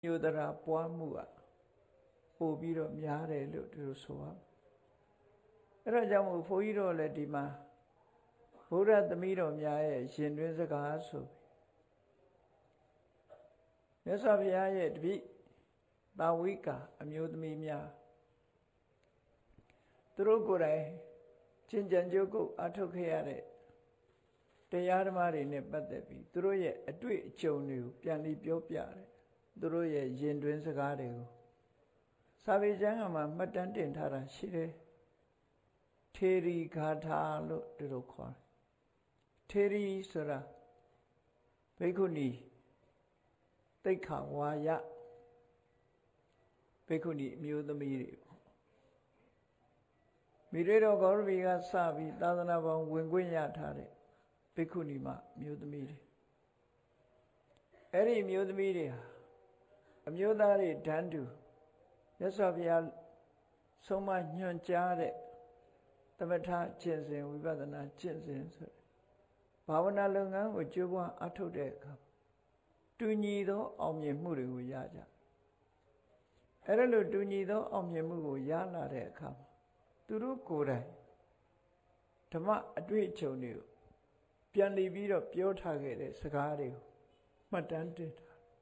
Yodara Puamua Pobiro Miare Lutusua Rajamu Foiro Ledima Buddha the Mido Miae Shinrizagasu Nesavia Dvi Bawika Amud Mimia Turugure Chinjanjoku Atokeare Tayarmari Nepatepi Turoye a tweet chonu Piani Piopiare Duroye Jindwin Sagarego Savijangama Matantin Tara Shire Teri Kata Lo Dirokor Teri Sura Bekuni Teka Waya Bekuni Mudamiri Miredo Gorviga Savi Dadanava Wingunya Tare Bekunima Mudamiri Eri Mudamiria Amudari Dandu Yasavia Soma Nyanchare Tamata Chinsin Vivadana Chinsin Pavana Lunga with Juba Atodeka Tunido Omye Muri Yaja Erelu Tunido Omye Mugu Yala Rekam Turu Kure Tama Adwicho new Pianli Vido Pio Target Sagari Matante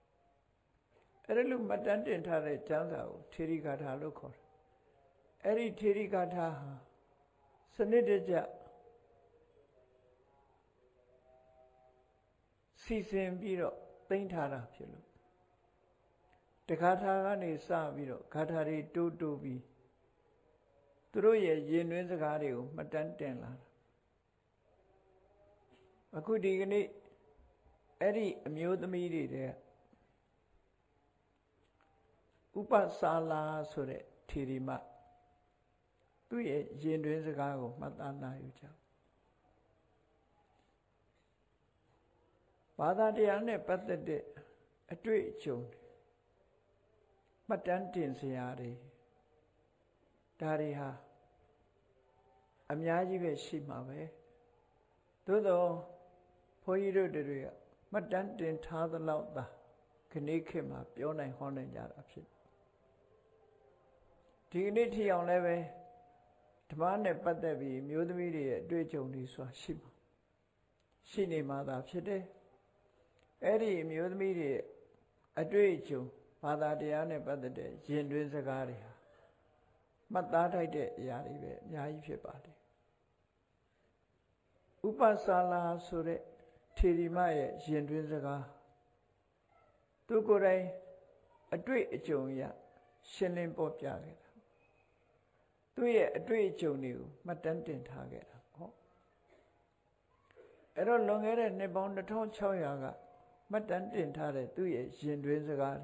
Erelu Matante Tare Janga Tirigata Locor Eri Tirigata Sanidja Season Biro Paintara Pilu The Katagani Sa Biro Katari Tutubi Turuye Jinwizagario Matantela Akudigani Eri Amudamidi there Upasala Sure Tirima Tuye Jinwizagago Matana Yuja Pada Diane Patate a tweet chone Matantin Siari Dariha Amyaji Shimawe Dodo Poido de Matantin Tada Lauda Kanikima Piona Honan Yarapsit Dignity on leve Tamane Patavi Mudamidi Dwechoni Swashima Shini Mada Pite Eri Mudamidi a Dwecho Pada Diane Patate Jindwin Zagaria Matata Yaribe Yaifipati Upasala Sure Tirimae Jindwin Zaga Tukure a Dwechonia Shilling Pop Yaga Tuye a Dwecho Matantin Target Ero Longere Nebon the Ton Choyaga Matantin Tare Tuye Jindwin Zagari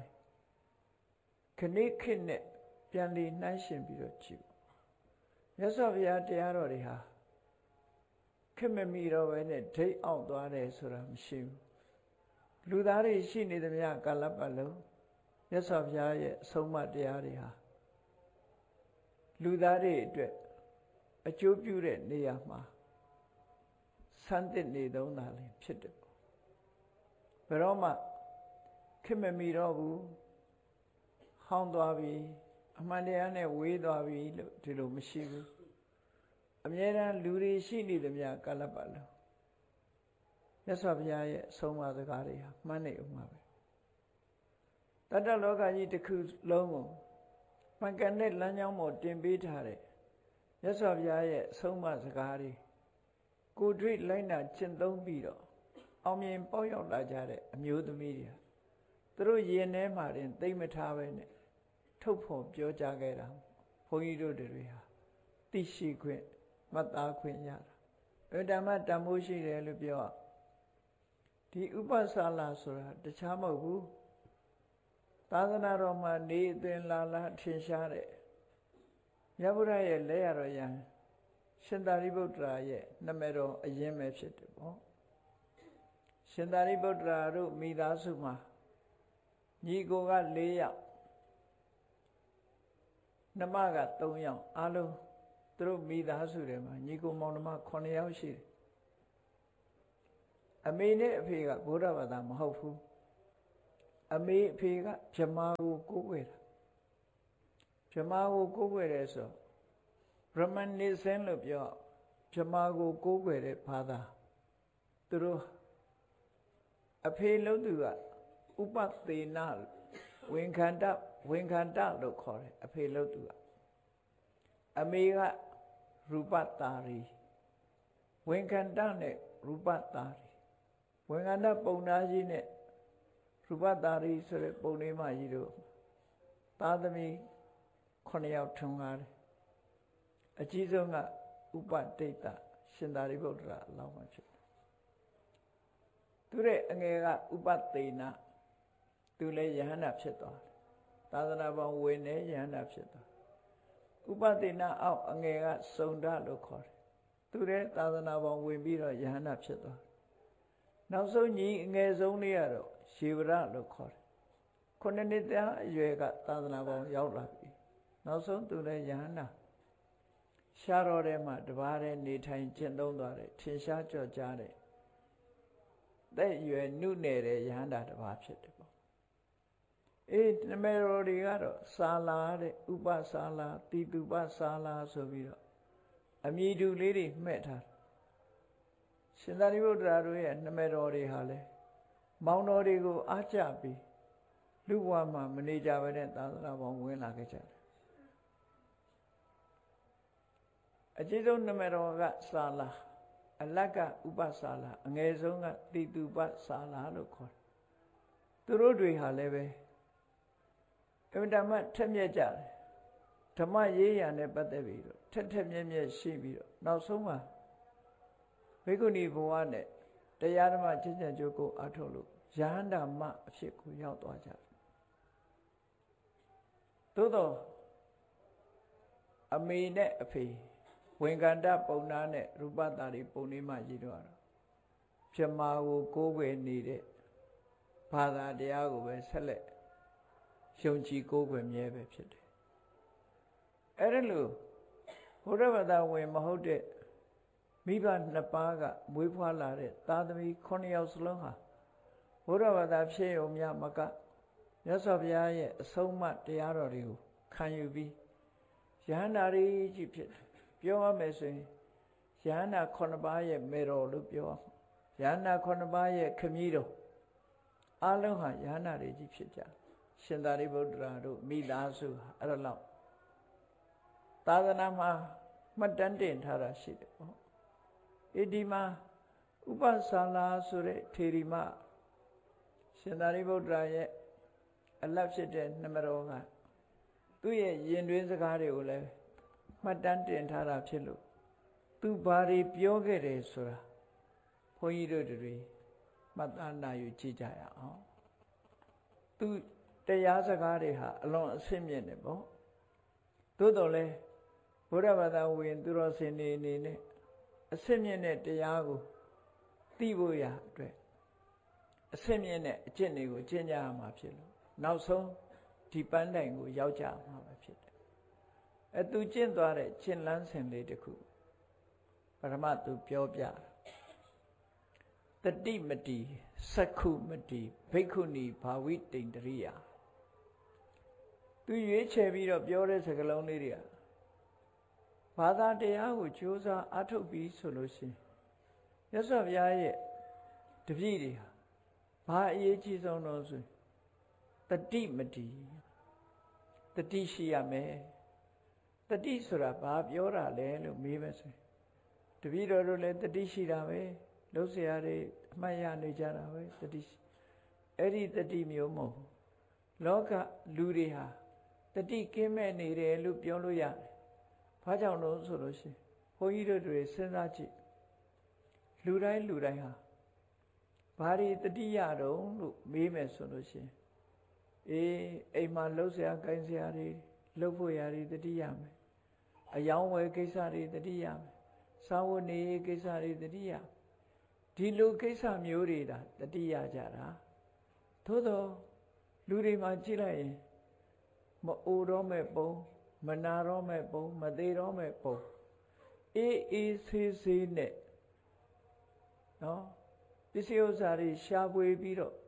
Kanikin Pianli Nation Biro Chip Yasavia Diaroriha Kimemiro and a take out the Suram Shim Ludari Shini the Mia Galapalo Yasavia Soma Diariha Ludari a Jupure Niama Santin Nidonali Pit Veroma Kimemiro Houndavi Amaniane Wedavi Tilo Mishivu Amena Luri Shini the Mia Galapalo Yasavia Soma the Garia Mane Umabe Tata Loga Yitakus Lomo Pancanet Lanyamo Timbitare Yasavia Soma the Gari Good read Lina Chinton Bido Omian Poyo Lajare Amuse the media Through Yene Marin Dimetavene Topo Biojagera Poido de Ria Tishi Queen Mata Queen Yara Udama Damushi Lubio The Upasala Sura the Chamabu Tadana Roma Ni Den Lala Tinshare Yaburaye Learoyan Shendaributra ye Namero a Yeme Shitabo Shendaributra Ru Midasuma Nigoga Lea Namaga Tongyang Alu through Midasurema Nigo Monoma Koneoshi A minute figure Buddha Hopeful အမေအဖေကဗြဟ္မာကိုကိုးကွယ်တာဗြဟ္မာကိုကိုးကွယ်တယ်ဆိုဗြဟ္မနိစင်းလို့ပြောဗြဟ္မာကိုကိုးကွယ်တဲ့ဘာသာသူတို့အဖေလို့သူကဥပသေနဝင်ခန္ဓလို့ခေါ်တယ်အဖေလို့သူကအမေကရူပတာရီဝင်ခန္ဓနဲ့ရူပတာရီဝင်ခန္ဓပုံနာကြီးနဲ့ရူပတာရီဆိုတဲ့ပုံလေးမကြီးတို့သားသမီး9ယောက်ထွန်းကားတယ်အကြီးဆုံးကဥပဒိတရှင်သာရိပုတ္တရာအလောင်းမှဖြစ်တယ်သူတဲ့အငယ်ကဥပသေနသူလည်းယဟန္တာဖြစ်သွားတယ်သာသနာပေါင်းဝင်နေယဟန္တာဖြစ်သွားဥပသေနအောက်အငယ်ကစုံဒလို့ခေါ်တယ်သူလည်းသာသနာပေါင်းဝင်ပြီးတော့ယဟန္တာဖြစ်သွားနောက်ဆုံးညီအငယ်ဆုံးလေးကတော့ရှေဝရလို့ခေါ်တယ်ခုနှစ်နှစ်သားအရွယ်ကသာသနာပေါင်းရောက်လာပြီနောက်ဆုံးသူလည်းယဟန္တာရှားတော်ထဲမှာတပါးတည်းနေထိုင်ကျင့်သုံးသွားတယ်ထင်ရှားကြော့ကြားတယ်တဲ့ရွယ်နုနယ်တဲ့ယဟန္တာတပါးဖြစ်တယ်ပေါ့အေးနမေတော်တွေကတော့စာလာတဲ့ဥပစာလာတိတုပစာလာဆိုပြီးတော့အမည်တူလေးတွေမှဲ့ထားရှင်သာရိပုတ္တရာတို့ရဲ့နမေတော်တွေဟာလဲမောင်တော်တွေကိုအားကျပြီးလူဘဝမှာမနေကြဘဲနဲ့သာသနာပေါင်းဝင်လာခဲ့ကြတယ်အကြီးဆုံးနမေတော်ကစာလာအလတ်ကဥပစာလာအငယ်ဆုံးကတိတုပစာလာလို့ခေါ်တယ်သူတို့တွေဟာလည်းပဲအမှန်တမ်းထက်မြက်ကြတယ်ဓမ္မရေးရာနဲ့ပတ်သက်ပြီးတော့ထက်မြက်မြက်ရှိပြီးတော့နောက်ဆုံးမှာဘိက္ခုနီဘဝနဲ့တရားဓမ္မကျင့်ကြံကြိုးကိုအားထုတ်လို့ယဟန္တာမအဖြစ်ကိုရောက်သွားကြတယ်သို့တော့အမေနဲ့အဖေဝင်္ကန္တပုံနာနဲ့ရူပတာရီပုံလေးမှရည်တော့ဗြဟ္မာကိုကိုးကွယ်နေတဲ့ဘာသာတရားကိုပဲဆက်လက်ယုံကြည်ကိုးကွယ်မြဲပဲဖြစ်တယ်အဲ့ဒါလို့ဘုရားဘာသာဝင်မဟုတ်တဲ့မိဘနှစ်ပါးကမွေးဖွားလာတဲ့သားသမီး9ယောက်စလုံးဟာဘုရားဘာသာဖြစ်ရုံများမကမြတ်စွာဘုရားရဲ့အဆုံးအမတရားတော်တွေကိုခံယူပြီးယဟန္တာတွေကြီးဖြစ်တယ်ပြောရမယ်ဆိုရင်ယဟန္တာ9ပါးရဲ့မေတော်လို့ပြောရမှာယဟန္တာ9ပါးရဲ့ခမည်းတော်အလုံးဟာယဟန္တာတွေကြီးဖြစ်ကြရှင်သာရိပုတ္တရာတို့မိသားစုအဲ့ဒါလောက်သာသနာမှာမှတ်တမ်းတင်ထားတာရှိတယ်ပေါ့ဒီမှာဥပစာလာဆိုတဲ့ထေရီမရှင်သာရိပုတ္တရာရဲ့အလတ်ဖြစ်တဲ့နမတော်ကသူ့ရဲ့ရင်တွင်းစကားတွေကိုလည်းမှတ်တမ်းတင်ထားတာဖြစ်လို့သူဘာတွေပြောခဲ့တယ်ဆိုတာဘုန်းကြီးတို့တွေမှတ်သားနိုင်ယူကြည့်ကြရအောင်သူတရားစကားတွေဟာအလွန်အဆင့်မြင့်တယ်ပေါ့သို့တော်လည်းဘုရားဘာသာဝင်သူတော်စင်တွေအနေနဲ့အဆင့်မြင့်တဲ့တရားကိုသိဖို့ရအတွက်အဆင့်မြင့်တဲ့အကျင့်တွေကိုကျင့်ကြရမှာဖြစ်လို့နောက်ဆုံးဒီပန်းတိုင်ကိုရောက်ကြမှာပဲဖြစ်တယ်သူကျင့်သွားတဲ့ကျင့်လန်းစဉ်လေးတစ်ခုပထမသူပြောပြတတိမတိစက္ခုမတိဘိက္ခုနီဘာဝိတိန္ဒရိယသူရွေးချယ်ပြီးတော့ပြောတဲ့စကားလုံးလေးတွေကဘာသာတရားကိုကြိုးစားအားထုတ်ပြီးဆိုလို့ရှိရင်မြတ်စွာဘုရားရဲ့တပည့်တွေဟာဘာအရေးကြီးဆုံးတော့ဆိုတတိမတိတတိရှိရမယ်တတိဆိုတာဘာပြောတာလဲလို့မေးမယ်ဆိုရင်တပည့်တော်တို့လည်းတတိရှိတာပဲလှုပ်ရှားတွေအမှတ်ရနေကြတာပဲတတိအဲ့ဒီတတိမျိုးမဟုတ်လောကလူတွေဟာတတိကင်းမဲ့နေတယ်လို့ပြောလို့ရတယ်ဘာကြောင့်လို့ဆိုလို့ရှိရင်ဘုန်းကြီးတို့တွေစဉ်းစားကြည့်လူတိုင်းဟာဘာတွေတတိရတော့လို့မေးမယ်ဆိုလို့ရှိရင်အိမ်မှာလှုပ်ရှားကိုင်းစရာတွေလှုပ်ဖို့ရာတွေတတိရမယ်အယောင်းဝယ်ကိစ္စတွေတတိရမယ်စာဝတ်နေကိစ္စတွေတတိရဒီလိုကိစ္စမျိုးတွေဒါတတိရကြတာသို့တော့လူတွေမှာကြည့်လိုက်ရင်မအိုတော့မဲ့ပုံမနာတော့မဲ့ပုံမသေးတော့မဲ့ပုံအေးဆေးနဲ့နော်ပစ္စည်းဥစ္စာတွေရှားပွေပြီးတော့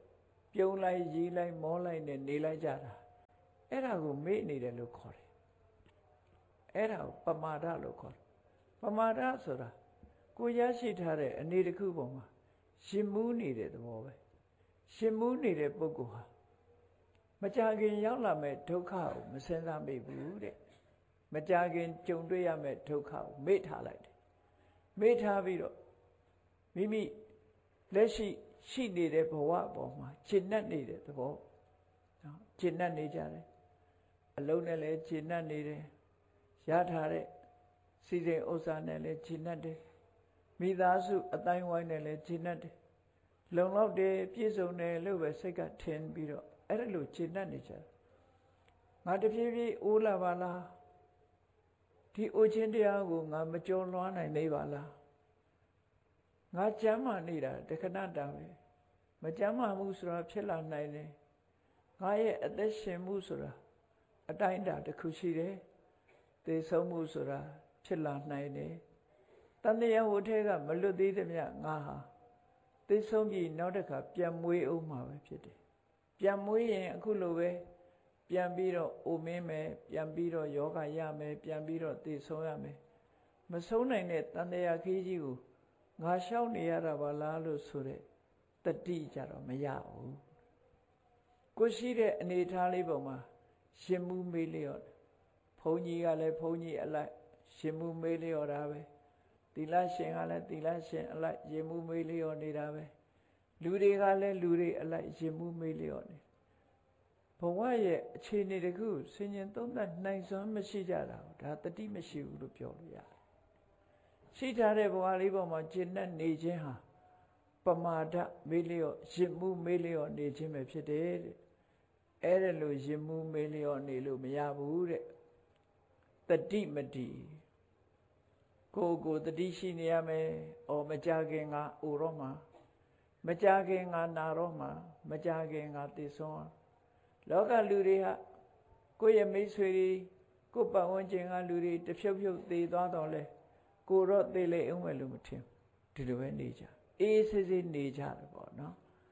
ပြုံးလိုက်ရီးလိုက်မောလိုက်နဲ့နေလိုက်ကြတာအဲ့ဒါကိုမေ့နေတယ်လို့ခေါ်တယ်အဲ့ဒါကိုပမာဒလို့ခေါ်တယ်ပမာဒဆိုတာကိုရရှိထားတဲ့အနေတစ်ခုပေါ်မှာရှင်မူးနေတဲ့သဘောပဲရှင်မူးနေတဲ့ပုဂ္ဂိုလ်ဟာမကြခင်ရောက်လာမဲ့ဒုက္ခကိုမစင်စားမိဘူးတဲ့မကြခင်ကြုံတွေ့ရမဲ့ဒုက္ခကိုမေ့ထားလိုက်တယ်မေ့ထားပြီးတော့မိမိလက်ရှိနေတဲ့ဘဝအပေါ်မှာရှင်းနှက်နေတဲ့သဘောနော်ရှင်းနှက်နေကြတယ်အလုံးနဲ့လည်းရှင်းနှက်နေတယ်ရထားတဲ့စီစဉ်ဥစ္စာနဲ့လည်းရှင်းနှက်တယ်မိသားစုအတိုင်းဝိုင်းနဲ့လည်းရှင်းနှက်တယ်လုံလောက်တယ်ပြည့်စုံတယ်လို့ပဲစိတ်ကထင်ပြီးတော့အဲ့ဒါလိုရှင်းနှက်နေကြတယ်ငါတဖြည်းဖြည်းအိုးလာပါလားဒီအိုခြင်းတရားကိုငါမကြောလွှားနိုင်သေးပါလားငါကြမ်းမာနေတာတခဏတာပဲမကြမ်းမာမှုဆိုတာဖြစ်လာနိုင်တယ်ငါရဲ့အသက်ရှင်မှုဆိုတာအတိုင်းအတာတစ်ခုရှိတယ်သေဆုံးမှုဆိုတာဖြစ်လာနိုင်တယ်တန်တရားဝဋ်ထဲကမလွတ်သေးသမျှငါဟာသေဆုံးပြီးနောက်တစ်ခါပြန်မွေးအောင်မှာပဲဖြစ်တယ်ပြန်မွေးရင်အခုလိုပဲပြန်ပြီးတော့အိုမင်းမယ်ပြန်ပြီးတော့ယောဂရမယ်ပြန်ပြီးတော့သေဆုံးရမယ်မဆုံးနိုင်တဲ့တန်တရားခီးကြီးကိုငါရှောက်နေရတာပါလားလို့ဆိုတဲ့တတိကြတော့မရဘူးကိုရှိတဲ့အနေထားလေးပုံမှာရှင်မူမေးလျော့ဘုန်းကြီးကလည်းဘုန်းကြီးအလိုက်ရှင်မူမေးလျော့တာပဲသီလရှင်ကလည်းသီလရှင်အလိုက်ရှင်မူမေးလျော့နေတာပဲလူတွေကလည်းလူတွေအလိုက်ရှင်မူမေးလျော့နေဘဝရဲ့အခြေအနေတခုဆင်ញင်သုံးသပ်နိုင်စွမ်းမရှိကြတာဒါတတိမရှိဘူးလို့ပြောလို့ရတယ်ရှိထားတဲ့ဘဝလေးပေါ်မှာကျင့်တတ်နေခြင်းဟာပမာဒမေးလျော့ရင်မှုမေးလျော့နေခြင်းပဲဖြစ်တယ်တဲ့အဲ့ဒါလို့ရင်မှုမေးလျော့နေလို့မရဘူးတဲ့တတိမတိကိုတတိရှိနေရမယ်ဩမကြခင်ငါအိုတော့မှာမကြခင်ငါနာတော့မှာမကြခင်ငါသိဆုံးလောကလူတွေဟာကိုယ့်ရဲ့မိတ်ဆွေတွေကိုယ့်ပတ်ဝန်းကျင်ကလူတွေတဖြုတ်ဖြုတ်သေသွားတော့လဲကိုတော့သေလေအောင်မယ်လို့မထင်ဒီလိုပဲနေကြအေးဆေးဆေးနေကြတယ်ပေါ့နော်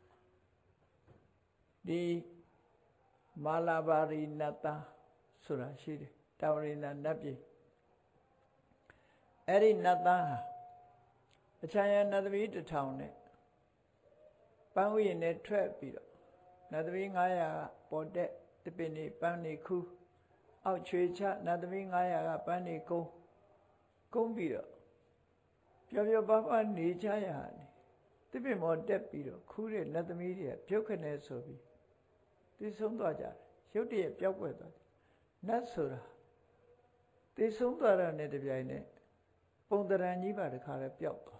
ဒီမာလာဘာရီနတ္တဆိုတာရှိတယ်တာဝရိန္ဒနတ်ပြည်အဲ့ဒီနတ်သားဟာအချမ်းရနတ်သမီး1000နဲ့ပန်းဥယျာဉ်နဲ့ထွက်ပြီးတော့နတ်သမီး900ကပေါ်တဲ့တပင်နေပန်းနေခူးအောက်ချွေချနတ်သမီး900ကပန်းနေကုန်းပြီးတော့ပျော်ပျော်ပါးပါးနေကြရတယ်တပင်မော်တက်ပြီးတော့ခူးတဲ့နတ်သမီးတွေကပြုတ်ခနဲ့ဆိုပြီးသိဆုံးသွားကြတယ်ရုတ်တရက်ပျောက်ကွယ်သွားတယ်နတ်ဆိုတာသိဆုံးသွားတာနဲ့တပြိုင်နက်ပုံတရံကြီးပါတခါလဲပျောက်သွား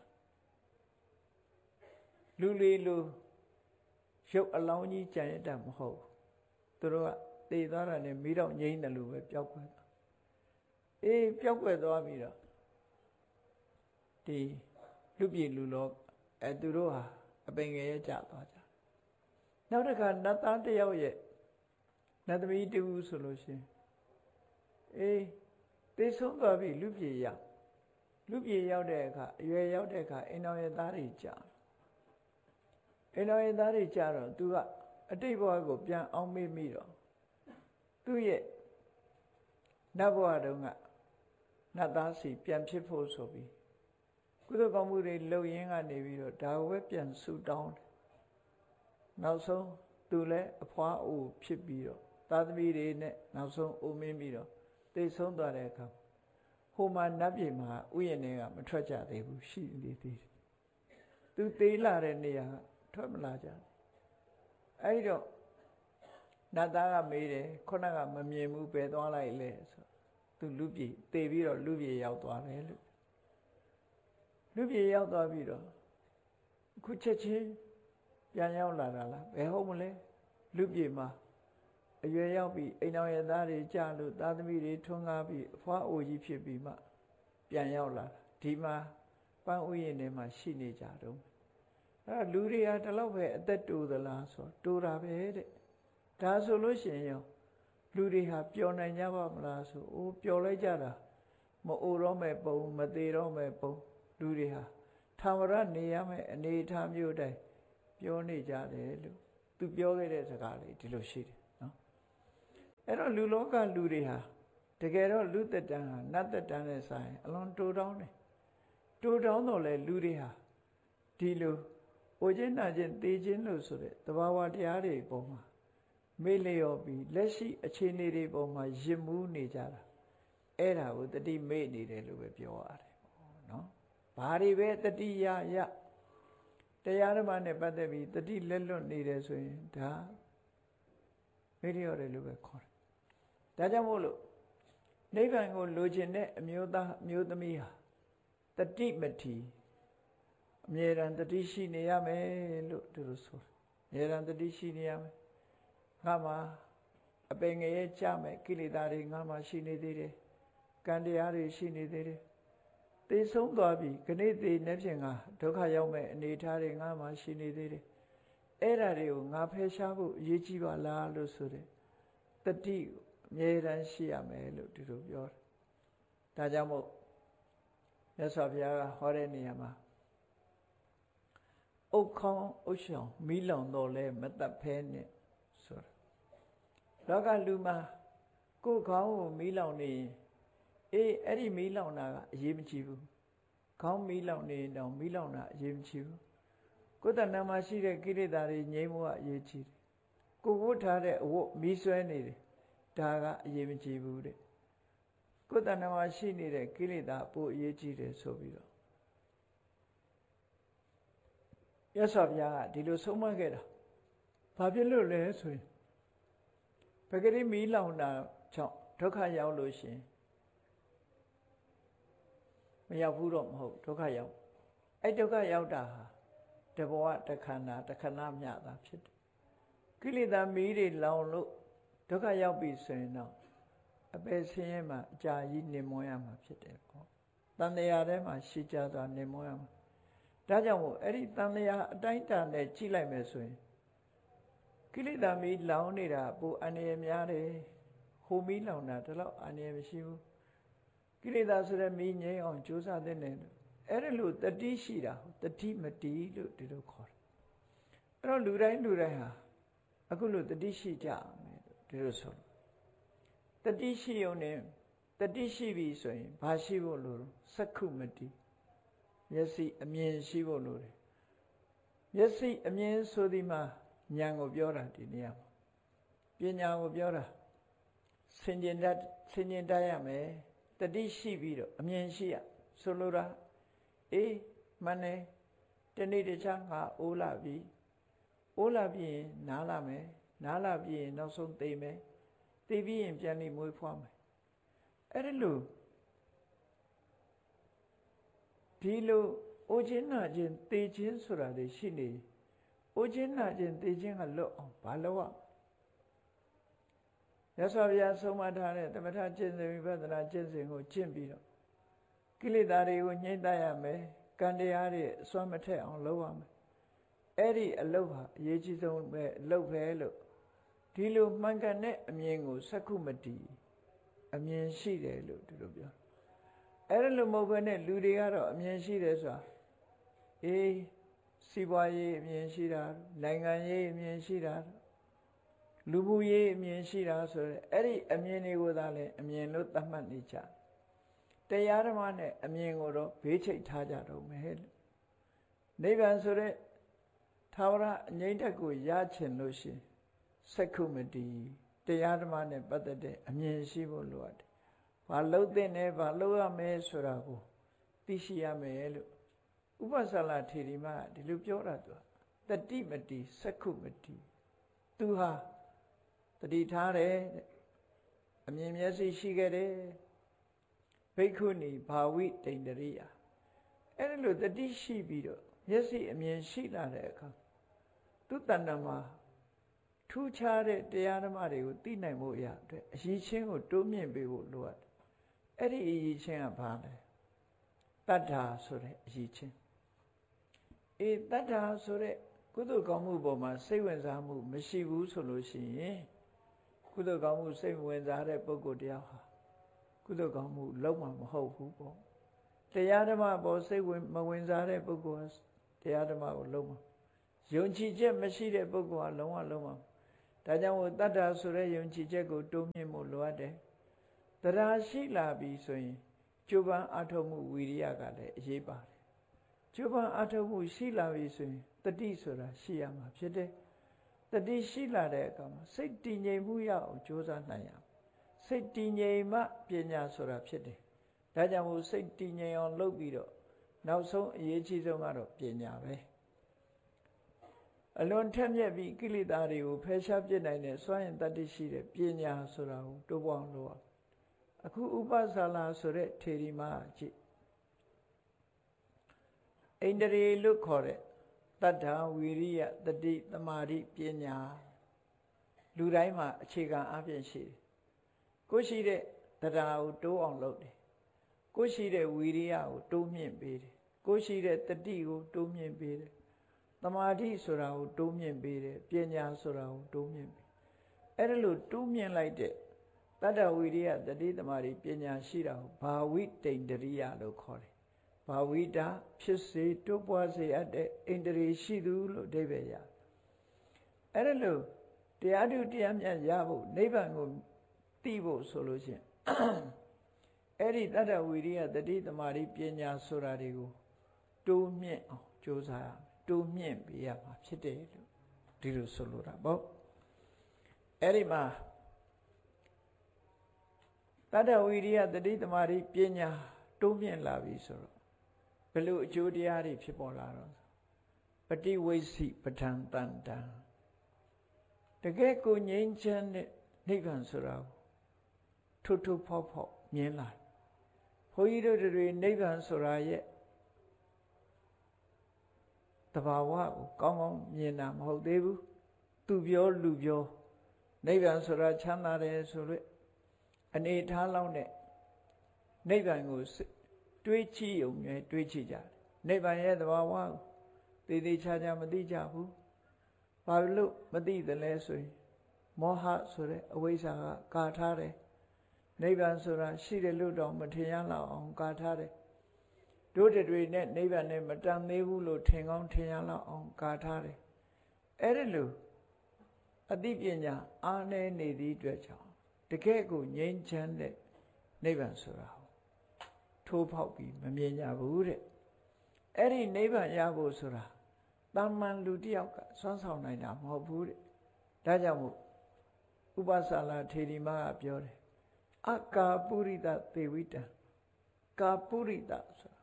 လူလေးလူရုပ်အလောင်းကြီးကြံရတတ်မဟုတ်သူတို့ကသေသွားတာနဲ့မိတော့ငိမ့်တယ်လို့ပဲပျောက်ကွယ်သွားအေးပျောက်ကွယ်သွားပြီးတော့ဒီလူပြည်လူလောသူတို့ဟာအပင်ငယ်ရကြသွားကြနောက်တစ်ခါနတ်သားတစ်ယောက်ရဲ့နတ်သမီးတူဆိုလို့ရှိရင်အေးသေဆုံးသွားပြီလူပြည်ရောက်တဲ့အခါအရွယ်ရောက်တဲ့အခါအိမ်တော်ရဲ့သားတွေကြာအိမ်တော်ရဲ့သားတွေကြာတော့သူကအတိတ်ဘဝကိုပြန်အောင်မေ့မိတော့သူ့ရဲ့နတ်ဘဝတုန်းကနတ်သားစီပြန်ဖြစ်ဖို့ဆိုပြီးကုသိုလ်ကောင်းမှုတွေလုပ်ရင်းကနေပြီးတော့ဒါကိုပဲပြန်ဆူတောင်းတယ်နောက်ဆုံးသူလည်းအဖွားအိုဖြစ်ပြီးတော့သားသမီးတွေနဲ့နောက်ဆုံးအိုမင်းပြီးတော့သိဆုံးသွားတဲ့အခါဟိုမှာနတ်ပြည်မှာဥယျာဉ်တွေကမထွက်ကြသေးဘူးရှိနေသေးတယ်သူသေးလာတဲ့နေရာထွက်မလာကြဘူးအဲ့တော့နတ်သားကမေးတယ်ခုနကမမြင်ဘူးပဲသွားလိုက်လေဆိုသူလူပြည်သေပြီးတော့လူပြည်ရောက်သွားတယ်လို့လူပြည်ရောက်သွားပြီးတော့အခုချက်ချင်းပြန်ရောက်လာတာလားဘယ်ဟုတ်မလဲလူပြည်မှာအရွယ်ရောက်ပြီးအိမ်တော်ရဲ့သားတွေကြာလို့သားသမီးတွေထွန်းကားပြီးအဖွားအိုကြီးဖြစ်ပြီးမှပြန်ရောက်လာဒီမှာပန်းဥယျာဉ်ထဲမှာရှိနေကြတော့အဲ့လူတွေဟာဒီလောက်ပဲအသက်တိုးသလားဆိုတိုးတာပဲတဲ့ဒါဆိုလို့ရှိရင်ရောလူတွေဟာပျော်နိုင်ကြပါမလားဆိုအိုးပျော်လိုက်ကြတာမအိုတော့မဲ့ပုံမသေးတော့မဲ့ပုံလူတွေဟာထာဝရနေရမယ့်အနေအထားမျိုးတိုင်းပြောနေကြတယ်လို့သူပြောခဲ့တဲ့စကားလေးဒီလိုရှိတယ်နော်အဲ့တော့လူလောကလူတွေဟာတကယ်တော့လူသက်တမ်းဟာနတ်သက်တမ်းနဲ့ဆိုင်အလွန်တိုးတောင်းတယ်တိုးတောင်းတော့လေလူတွေဟာဒီလိုအိုခြင်းနာခြင်းသေခြင်းလို့ဆိုတဲ့သဘာဝတရားတွေပုံမှာမေ့လျော်ပြီးလက်ရှိအခြေအနေတွေပုံမှာရစ်မှုနေကြတာအဲ့ဒါကိုတတိမေ့နေတယ်လို့ပဲပြောရတယ်နော်ဘာတွေပဲတတိယရတရားဓမ္မနဲ့ပတ်သက်ပြီးတတိလက်လွတ်နေတယ်ဆိုရင်ဒါမေ့လျော်တယ်လို့ပဲခေါ်တယ်ဒါကြောင့်မို့လို့နိဗ္ဗာန်ကိုလိုချင်တဲ့အမျိုးသားအမျိုးသမီးဟာတတိမထီအမြဲတမ်းတတိရှိနေရမယ်လို့သူတို့ဆိုတာအမြဲတမ်းတတိရှိနေရမယ်ငါမှာအပင်ငရဲကြမယ်ကိလေသာတွေငါမှာရှိနေသေးတယ်ကံတရားတွေရှိနေသေးတယ်သေဆုံးသွားပြီခဏသေနေဖြင့်ငါဒုက္ခရောက်မဲ့အနေထားတွေငါမှာရှိနေသေးတယ်အဲ့ဒါတွေကိုငါဖယ်ရှားဖို့အရေးကြီးပါလားလို့ဆိုတဲ့တတိအမြဲတမ်းရှိရမယ်လို့သူတို့ပြောတယ်ဒါကြောင့်မို့မြတ်စွာဘုရားကဟောတဲ့နေရာမှာအုတ်ခေါင်းအုတ်ရှောင်မီးလောင်တော့လဲမတတ်ဖဲနဲ့ဆိုတာလောကလူမှာကိုယ်ခေါင်းကိုမီးလောင်နေရင်အဲ့ဒီမီးလောင်တာကအရေးမကြီးဘူးခေါင်းမီးလောင်နေရင်တော့မီးလောင်တာအရေးမကြီးဘူးကိုယ်တဏ္ဍာမှာရှိတဲ့ကိလေသာတွေငြိမ်းဖို့ကအရေးကြီးတယ်ကိုယ်ဝတ်ထားတဲ့အဝတ်မီးဆွဲနေတယ်ဒါကအရေးမကြီးဘူးတဲ့ကိုယ်တဏ္ဍာမှာရှိနေတဲ့ကိလေသာပိုအရေးကြီးတယ်ဆိုပြီးတော့ရသော်ဗျာဒီလိုဆုံးမခဲ့တာဘာဖြစ်လို့လဲဆိုရင်ပဂရိမီးလောင်တာကြောင့်ဒုက္ခရောက်လို့ရှိရင်မရောက်ဘူးတော့မဟုတ်ဒုက္ခရောက်အဲ့ဒုက္ခရောက်တာဟာတဘဝတခန္ဓာတခဏမျှတာဖြစ်တယ်ကိလေသာမီးတွေလောင်လို့ဒုက္ခရောက်ပြီဆိုရင်တော့အပယ်ဆင်းရဲမှာအကြာကြီးနေမွန်းရမှာဖြစ်တယ်ပေါ့တန်တရားထဲမှာရှိကြစွာနေမွန်းရမှာဒါကြောင့်မို့အဲ့ဒီတန်တရားအတိုင်းအတာနဲ့ကြည့်လိုက်မယ်ဆိုရင်ကိလေသာမီးလောင်နေတာပိုအန္တရာယ်များတယ်ဟိုမီးလောင်တာဒါတော့အန္တရာယ်မရှိဘူးကိလေသာဆိုတဲ့မီးငြိမ်းအောင်ကြိုးစားတဲ့နဲ့အဲ့ဒါလို့တတိရှိတာတတိမတိလို့ဒီလိုခေါ်တယ်အဲ့တော့လူတိုင်းဟာအခုလို့တတိရှိကြမယ်ဒီလိုဆိုတတိရှိုံနဲ့တတိရှိပြီဆိုရင်ဘာရှိဖို့လို့စက္ခုမတိမျက်စိအမြင်ရှိဖို့လို့တယ်မျက်စိအမြင်ဆိုဒီမှာဉာဏ်ကိုပြောတာဒီနေရာမှာပညာကိုပြောတာဆင်ခြင်တတ်ရမယ်တတိရှိပြီးတော့အမြင်ရှိရဆိုလိုတာမှန်တယ်တနေ့တခြားငါအိုးလာပြီအိုးလာပြီးရင်နားလာမယ်နားလာပြီးရင်နောက်ဆုံးသိမယ်သိပြီးရင်ပြန်ပြီးမွေးဖွားမယ်အဲ့ဒါလို့ဒီလိုအိုခြင်းနာခြင်းသိခြင်းဆိုတာတွေရှိနေအိုခြင်းနာခြင်းသိခြင်းကလွတ်အောင်ဘာလို့ရသော်ဗျာဆုံးမထားတဲ့သမထကျင့်စဉ်ဝိပဿနာကျင့်စဉ်ကိုကျင့်ပြီးတော့ကိလေသာတွေကိုညှိမ့်တတ်ရမယ်ကံတရားတွေအစွမ်းမထက်အောင်လုပ်ရမယ်အဲ့ဒီအလုပ်ဟာအရေးကြီးဆုံးပဲအလုပ်ပဲလို့ဒီလိုမှန်ကန်တဲ့အမြင်ကိုစက္ခုမတိအမြင်ရှိတယ်လို့ဒီလိုပြောအဲ့ဒါလို့မဟုတ်ဘဲနဲ့လူတွေကတော့အမြင်ရှိတယ်ဆိုတာစီးပွားရေးအမြင်ရှိတာနိုင်ငံရေးအမြင်ရှိတာလူမှုရေးအမြင်ရှိတာဆိုတော့အဲ့ဒီအမြင်တွေကိုသာလဲအမြင်လို့သတ်မှတ်နေကြတရားဓမ္မနဲ့အမြင်ကိုတော့ဘေးချိတ်ထားကြတော့မယ်လို့နိဗ္ဗာန်ဆိုတဲ့သာဝရအငြိမ့်တက်ကိုရချင်လို့ရှိရင်စက္ခုမတိတရားဓမ္မနဲ့ပတ်သက်တဲ့အမြင်ရှိဖို့လိုအပ်တယ်။ဘာလို့သင့်တယ်ဘာလို့ရမယ်ဆိုတာကိုသိရှိရမယ်လို့ဥပ္ပဆလထေရီမဒီလိုပြောတာသူတတိမတိစက္ခုမတိသူဟာတတိထားတယ်အမြင်မျက်စိရှိခဲ့တယ်ဘိက္ခုနီဘာဝိတိန္ဒရိယအဲ့ဒီလိုတတိရှိပြီးတော့မျက်စိအမြင်ရှိလာတဲ့အခါသူတဏ္ဍမှာထူးခြားတဲ့တရားဓမ္မတွေကိုသိနိုင်ဖို့ရအတွက်အရည်ချင်းကိုတိုးမြင့်ပေးဖို့လိုအပ်တယ်အဲ့ဒီအရည်ချင်းကဘာလဲတတ္ထာဆိုတဲ့အရည်ချင်းတတ္ထာဆိုတဲ့ကုသိုလ်ကောင်းမှုပေါ်မှာစိတ်ဝင်စားမှုမရှိဘူးဆိုလို့ရှိရင်ကုသိုလ်ကောင်းမှုစိတ်ဝင်စားတဲ့ပုဂ္ဂိုလ်တရားဟာကုသိုလ်ကောင်းမှုလုံးဝမဟုတ်ဘူးပေါ့တရားဓမ္မပေါ်စိတ်မဝင်စားတဲ့ပုဂ္ဂိုလ်တရားဓမ္မကိုလုံးဝယုံကြည်ချက်မရှိတဲ့ပုဂ္ဂိုလ်ကလုံးဝလုံးဝဒါကြောင့်တတ္တာဆိုတဲ့ယုံကြည်ချက်ကိုတိုးမြင့်ဖို့လိုအပ်တယ်တရားရှိလာပြီဆိုရင်ကျိုးပန်းအထောက်မှုဝီရိယကလည်းအရေးပါတယ်ကျိုးပန်းအထောက်မှုရှိလာပြီဆိုရင်တတိဆိုတာရှိရမှာဖြစ်တယ်တတိရှိလာတဲ့အခါမှာစိတ်တည်ငြိမ်မှုရအောင်ကြိုးစားနိုင်ရစိတ်တည်ငြိမ်မှပညာဆိုတာဖြစ်တယ်ဒါကြောင့်မို့စိတ်တည်ငြိမ်အောင်လုပ်ပြီးတော့နောက်ဆုံးအရေးကြီးဆုံးကတော့ပညာပဲအလွန်ထက်မြက်ပြီးကိလေသာတွေကိုဖယ်ရှားပြစ်နိုင်တဲ့စွမ်းရင်တတ္တိရှိတဲ့ပညာဆိုတာကိုတိုးပွားအောင်လုပ်ရအခုဥပ္ပစာလာဆိုတဲ့ထေရီမကြည့်ဣန္ဒြေလို့ခေါ်တဲ့တတ္ထာဝီရိယတတိသမာဓိပညာလူတိုင်းမှာအခြေခံအပြင်ရှိတယ်ကိုရှိတဲ့တရားကိုတိုးအောင်လုပ်တယ်ကိုရှိတဲ့ဝီရိယကိုတိုးမြင့်ပေးတယ်ကိုရှိတဲ့တတိကိုတိုးမြင့်ပေးတယ်သမာဓိဆိုတာကိုတိုးမြင့်ပေးတယ်ပညာဆိုတာကိုတိုးမြင့်ပေးအဲ့ဒါလို့တိုးမြင့်လိုက်တဲ့တတ္တဝီရိယတတိသမာဓိပညာရှိတာကိုဘာဝိတိန္ဒရိယလို့ခေါ်တယ်ဘာဝိတာဖြစ်စေတိုးပွားစေအပ်တဲ့ဣန္ဒြေရှိသူလို့အဓိပ္ပာယ်ရအဲ့ဒါလို့တရားထုတရားမြတ်ရဖို့နိဗ္ဗာန်ကိုသိဖို့ဆိုလို့ရှိရင်အဲ့ဒီတတ္တဝီရိယတတိသမာဓိပညာဆိုတာတွေကိုတိုးမြင့်အောင်ကြိုးစားရမယ်တိုးမြင့်ပေးရမှာဖြစ်တယ်လို့ဒီလိုဆိုလိုတာပေါ့အဲ့ဒီမှာတတ္တဝီရိယတတိသမာဓိပညာတိုးမြင့်လာပြီဆိုတော့ဘယ်လိုအကျိုးတရားတွေဖြစ်ပေါ်လာတော့ပฏิဝိသိပဋ္ဌာန်တန်တံတကယ်ကိုငြိမ်းချမ်းတဲ့နိဗ္ဗာန်ဆိုတာကိုထုဖောက်ဖောက်မြင်လာဘုန်းကြီးတို့တွေနိဗ္ဗာန်ဆိုတာရဲ့တဘာဝကိုကောင်းကောင်းမြင်တာမဟုတ်သေးဘူးသူပြောလူပြောနိဗ္ဗာန်ဆိုတာချမ်းသာတယ်ဆိုလို့အနေထားလောက်နဲ့နိဗ္ဗာန်ကိုတွေးကြည့်ုံနဲ့တွေးကြည့်ကြတယ်နိဗ္ဗာန်ရဲ့တဘာဝကိုသေသေးချာချာမသိကြဘူးဘာလို့မသိသလဲဆိုရင်မောဟဆိုတဲ့အဝိဇ္ဇာကကာထားတယ်နိဗ္ဗာန်ဆိုတာရှိတယ်လို့တော့မထင်ရလောက်အောင်ကာထားတယ်တို့တွေနဲ့နိဗ္ဗာန်နဲ့မတန်သေးဘူးလို့ထင်ကောင်းထင်ရလောက်အောင်ကာထားတယ်အဲ့ဒါလို့အသိပညာအားနည်းနေသည့်အတွက်ကြောင့်တကယ့်ကိုငြိမ်းချမ်းတဲ့နိဗ္ဗာန်ဆိုတာထိုးဖောက်ပြီးမမြင်ကြဘူးတဲ့အဲ့ဒီနိဗ္ဗာန်ရဖို့ဆိုတာတာမန်လူတစ်ယောက်ကစွမ်းဆောင်နိုင်တာမဟုတ်ဘူးတဲ့ဒါကြောင့်မို့ဥပ္ပစာလာထေရီမကပြောတယ်အကာပုရိသသေဝိတံကာပုရိသဆိုတာ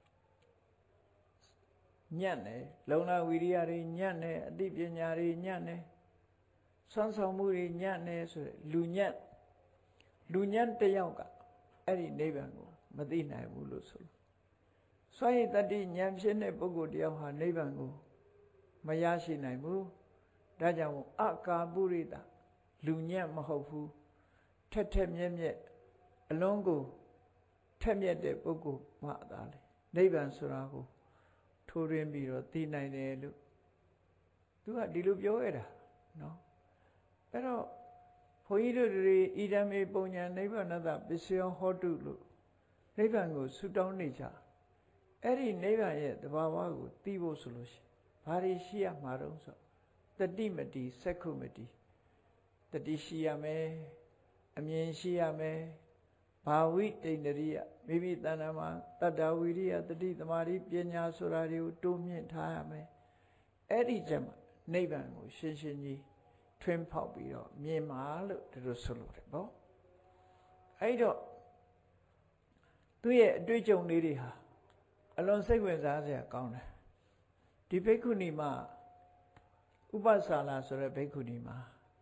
ညံ့တယ်လုံလဝီရိယတွေညံ့တယ်အသိပညာတွေညံ့တယ်စွမ်းဆောင်မှုတွေညံ့တယ်ဆိုတဲ့လူညံ့တစ်ယောက်ကအဲ့ဒီနိဗ္ဗာန်ကိုမသိနိုင်ဘူးလို့ဆိုလို့စွမ်းရည်တတ္တိဉာဏ်ဖြစ်တဲ့ပုဂ္ဂိုလ်တယောက်ဟာနိဗ္ဗာန်ကိုမရရှိနိုင်ဘူးဒါကြောင့်အကာပုရိသလူညံ့မဟုတ်ဘူးထက်မြက်အလုံးကိုထက်မြက်တဲ့ပုဂ္ဂိုလ်မှသာလေနိဗ္ဗာန်ဆိုတာကိုထိုးရင်းပြီးတော့သိနိုင်တယ်လို့သူကဒီလိုပြောရတာနော်အဲ့တော့ဘုန်းကြီးတို့တွေဣဒံမေပုံညာနိဗ္ဗာန်တပစ္စယောဟောတုလို့နိဗ္ဗာန်ကိုဆုတောင်းနေကြအဲ့ဒီနိဗ္ဗာန်ရဲ့သဘာဝကိုသိဖို့ဆိုလို့ရှိရင်ဘာတွေရှိရမှာတော့ဆိုတတိမတိစက္ခုမတိတတိရှိရမယ်အမြင်ရှိရမယ်ဘာဝိတိန္ဒရိယမိမိတဏ္ဍာမှာတတ္တဝီရိယတတိသမာဓိပညာဆိုတာတွေကိုတိုးမြင့်ထားရမယ်အဲ့ဒီကျမှနိဗ္ဗာန်ကိုရှင်းရှင်းကြီးထွင်းဖောက်ပြီးတော့မြင်မှာလို့ဒီလိုဆိုလို့တယ်ပေါ့အဲ့တော့သူ့ရဲ့အတွေ့အကြုံလေးတွေဟာအလွန်စိတ်ဝင်စားစရာကောင်းတယ်ဒီဘိက္ခုနီမှာဥပ္ပစာလာဆိုတဲ့ဘိက္ခုနီမှာ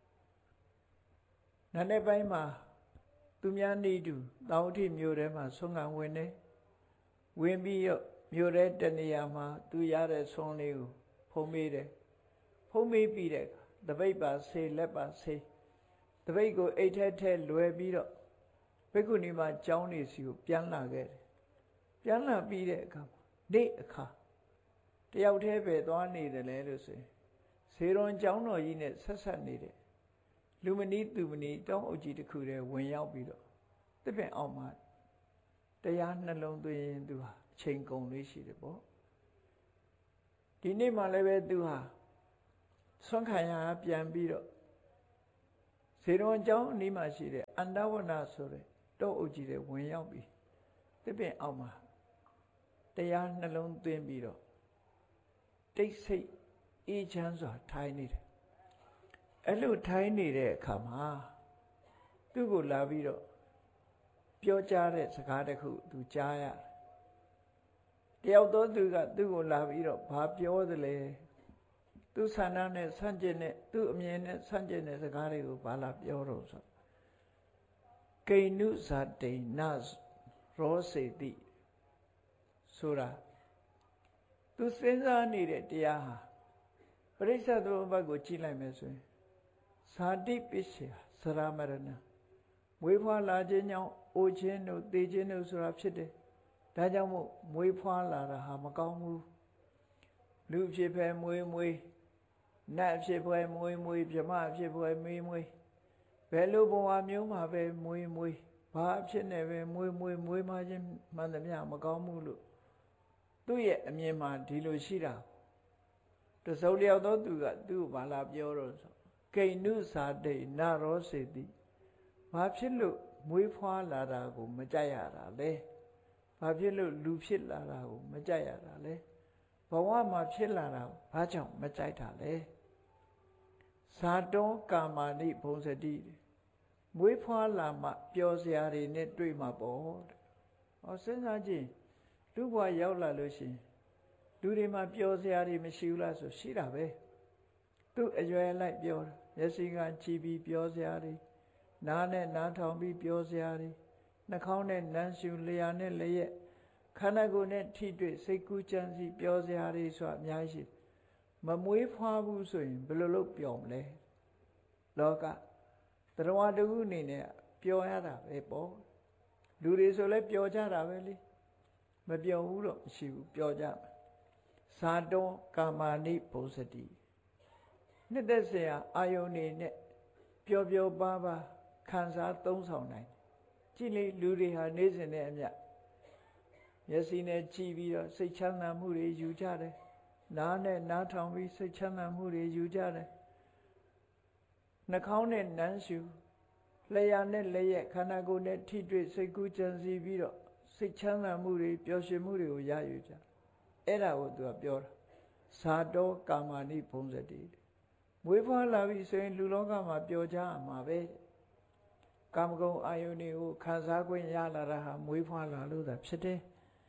နာနဲ့ပိုင်းမှာသူများနေတူတောင်ထိမြို့ထဲမှာဆွမ်းခံဝင်တယ်ဝင်ပြီးတော့မြို့ထဲတနေရာမှာသူရတဲ့ဆွမ်းလေးကိုဖုံးပေးတယ်ဖုံးပေးပြီးတဲ့တပိတ်ပါဆေးလက်ပါဆေးတပိတ်ကိုအိတ်ထဲလွယ်ပြီးတော့ဘိက္ခုနီမှာကျောင်းနေစီကိုပြန်လာခဲ့တယ်ပြန်လာပြီးတဲ့အခါနေ့အခါတယောက်တည်းပဲသွားနေတယ်လေလို့ဆိုရင်ဇေရွန်ကျောင်းတော်ကြီးနဲ့ဆက်နေတဲ့လူမနီးသူမနီးတောင်းအုပ်ကြီးတစ်ခုတည်းဝင်ရောက်ပြီးတော့တစ်ပင်အောင်မှတရားနှလုံးသွင်းသူဟာအချိန်ကုန်လေးရှိတယ်ပေါ့ဒီနေ့မှလည်းပဲသူဟာဆွမ်းခံရပြန်ပြီးတော့ဇေတော်ကျောင်းအနီးမှာရှိတဲ့အန္တဝနဆိုတဲ့တောအုပ်ကြီးတွေဝင်ရောက်ပြီးတစ်ပင်အောက်မှာတရားနှလုံးသွင်းပြီးတော့တိတ်ဆိတ်အေးချမ်းစွာထိုင်နေတယ်အဲ့လိုထိုင်နေတဲ့အခါမှာသူ့ကိုလာပြီးတော့ပြောကြားတဲ့စကားတစ်ခုသူကြားရတယ်တယောက်သောသူကသူ့ကိုလာပြီးတော့ဘာပြောသလဲသူဆန္ဒနဲ့ဆန့်ကျင်တဲ့သူ့အမြင်နဲ့ဆန့်ကျင်တဲ့စကားတွေကိုဘာလာပြောတော့ဆိုကိဏုဇာတိနရောစေတိဆိုတာသူစဉ်းစားနေတဲ့တရားဟာပရိစ္ဆေသမုပ္ပါဒ်ကိုကြည့်လိုက်မယ်ဆိုရင်ဇာတိပစ္စယသရမရဏမွေးဖွားလာခြင်းကြောင့်အိုခြင်းတို့သေခြင်းတို့ဆိုတာဖြစ်တယ်ဒါကြောင့်မို့မွေးဖွားလာတာဟာမကောင်းဘူးလူဖြစ်ပဲမွေးနတ်ဖြစ်ပဲမွေးဗြဟ္မဖြစ်ပဲမွေးဘယ်လိုဘဝမျိုးမှာပဲမွေးဘာအဖြစ်နဲ့ပဲမွေးမှခြင်းမှန်သမျှမကောင်းဘူးလို့သူ့ရဲ့အမြင်မှာဒီလိုရှိတာတစုံတယောက်သောသူကသူ့ကိုဘာလာပြောတော့ဆိုကိဏုဇာတိနရောစေတိဘာဖြစ်လို့မွေးဖွားလာတာကိုမကြိုက်ရတာလဲဘာဖြစ်လို့လူဖြစ်လာတာကိုမကြိုက်ရတာလဲဘဝမှာဖြစ်လာတာဘာကြောင့်မကြိုက်တာလဲဇာတောကာမာနိဘုံစတိမွေးဖွားလာမှပျော်စရာတွေနဲ့တွေ့မှာပေါ့တဲ့ဟောစဉ်းစားကြည့်လူဘဝရောက်လာလို့ရှိရင်လူတွေမှာပျော်စရာတွေမရှိဘူးလားဆိုရှိတာပဲသူ့အရွယ်လိုက်ပြောတာမျက်စိကကြည့်ပြီးပျော်စရာတွေနားနဲ့နားထောင်ပြီးပျော်စရာတွေနှာခေါင်းနဲ့နမ်းရှူလျှာနဲ့လျက်ခန္ဓာကိုယ်နဲ့ထိတွေ့စိတ်ကူးကြံစီပျော်စရာတွေဆိုတာအများကြီးရှိမမွေးဖွားဘူးဆိုရင်ဘယ်လိုလုပ်ပျော်မလဲလောကတရားတူအနေနဲ့ပျော်ရတာပဲပေါ့လူတွေဆိုလဲပျော်ကြတာပဲလေမပျော်ဘူးတော့မရှိဘူးပျော်ကြမယ်ဇာတောကာမာနိဘုံစတိနှစ်သက်စရာအာယုန်နေနဲ့ပျော်ပါခံစားသုံးဆောင်နိုင်ကြည့်လေလူတွေဟာနေ့စဉ်နဲ့အမျှမျက်စိနဲ့ကြည့်ပြီးတော့စိတ်ချမ်းသာမှုတွေယူကြတယ်နားနဲ့နားထောင်ပြီးစိတ်ချမ်းသာမှုတွေယူကြတယ်နှာခေါင်းနဲ့နမ်းရှူလျှာနဲ့လျက်ခန္ဓာကိုယ်နဲ့ထိတွေ့စိတ်ကူးကြံစီပြီးတော့စိတ်ချမ်းသာမှုတွေပျော်ရွှင်မှုတွေကိုရယူကြအဲ့ဒါကိုသူကပြောတာဇာတောကာမာနိဘုံစတိမွေးဖွားလာပြီဆိုရင်လူလောကမှာပျော်ကြမှာပဲကာမဂုဏ်အာယုန်တွေကိုခံစား권ရလာတာဟာမွေးဖွားလာလို့သာဖြစ်တယ်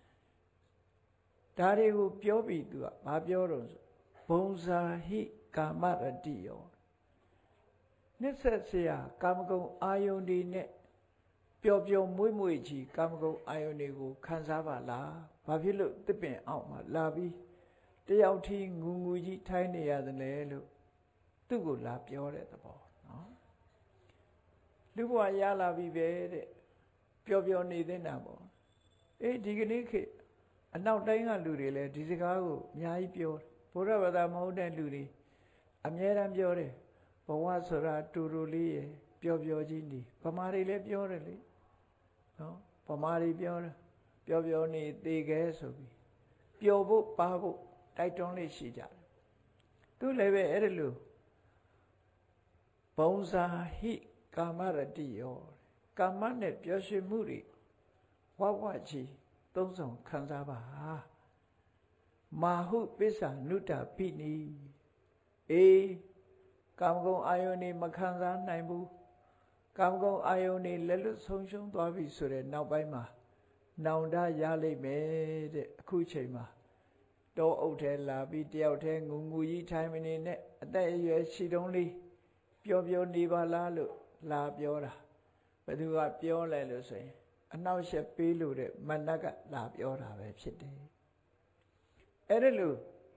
ဒါတွေကိုပြောပြီးသူကဘာပြောတော့ဆိုဘုံဇာဟိကာမရတိယောနှစ်ဆက်เสียကာမဂုဏ်အာယုန်တွေနဲ့ပျော်မွေ့ကြီးကာမဂုဏ်အာယုန်တွေကိုခံစားပါလားဘာဖြစ်လို့တစ်ပင်အောက်မှာလာပြီးတယောက်ထီးငူကြီးထိုင်းနေရတယ်လေလို့သူ့ကိုလာပြောတဲ့သဘောနော်လူဘဝရလာပြီပဲတဲ့ပျော်နေသင့်တာပေါ့အေးဒီကနေ့ခေတ်အနောက်တိုင်းကလူတွေလည်းဒီစကားကိုအများကြီးပြောတယ်ဘုရားဘာသာမဟုတ်တဲ့လူတွေအမြဲတမ်းပြောတယ်ဘဝဆိုတာတူတူလေးရယ်ပျော်ကြီးနေဗမာတွေလည်းပြောတယ်လေနော်ဗမာတွေပြောတယ်ပျော်နေသေးခဲဆိုပြီးပျော်ဖို့ပါဖို့တိုက်တွန်းလေးရှိကြတယ်သူလည်းပဲအဲ့ဒါလို့ဘုံဇာဟိကာမရတိယောကာမနဲ့ပျော်ရွှင်မှုတွေဝချီသုံးဆောင်ခံစားပါမာဟုပစ္ဆာနုတ္တပိနိအေးကာမဂုဏ်အာယုန်နေမခံစားနိုင်ဘူးကာမဂုဏ်အာယုန်နေလက်လွတ်ဆုံးရှုံးသွားပြီဆိုတဲ့နောက်ပိုင်းမှာနောင်တရလိမ့်မယ်တဲ့အခုချိန်မှာတောအုပ်ထဲလာပြီးတယောက်ထဲငူကြီးထိုင်မနေနဲ့အသက်အရွယ်ရှိတုံးလေးပျော်နေပါလားလို့လာပြောတာဘယ်သူကပြောလဲလို့ဆိုရင်အနှောက်အယှက်ပေးလို့တဲ့မနကလာပြောတာပဲဖြစ်တယ်အဲ့ဒါလို့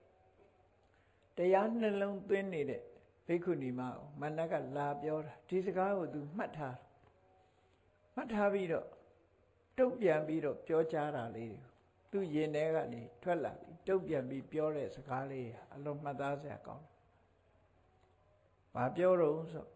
တရားနှလုံးသွင်းနေတဲ့ဘိက္ခုနီမကိုမနကလာပြောတာဒီစကားကိုသူမှတ်ထားပြီးတော့တုတ်ပြန်ပြီးတော့ပြောကြားတာလေးသူရင်ထဲကနေထွက်လာပြီးတုတ်ပြန်ပြီးပြောတဲ့စကားလေးအလုံးမှတ်သားစရာကောင်းတယ်။ဘာပြောတော့ဆို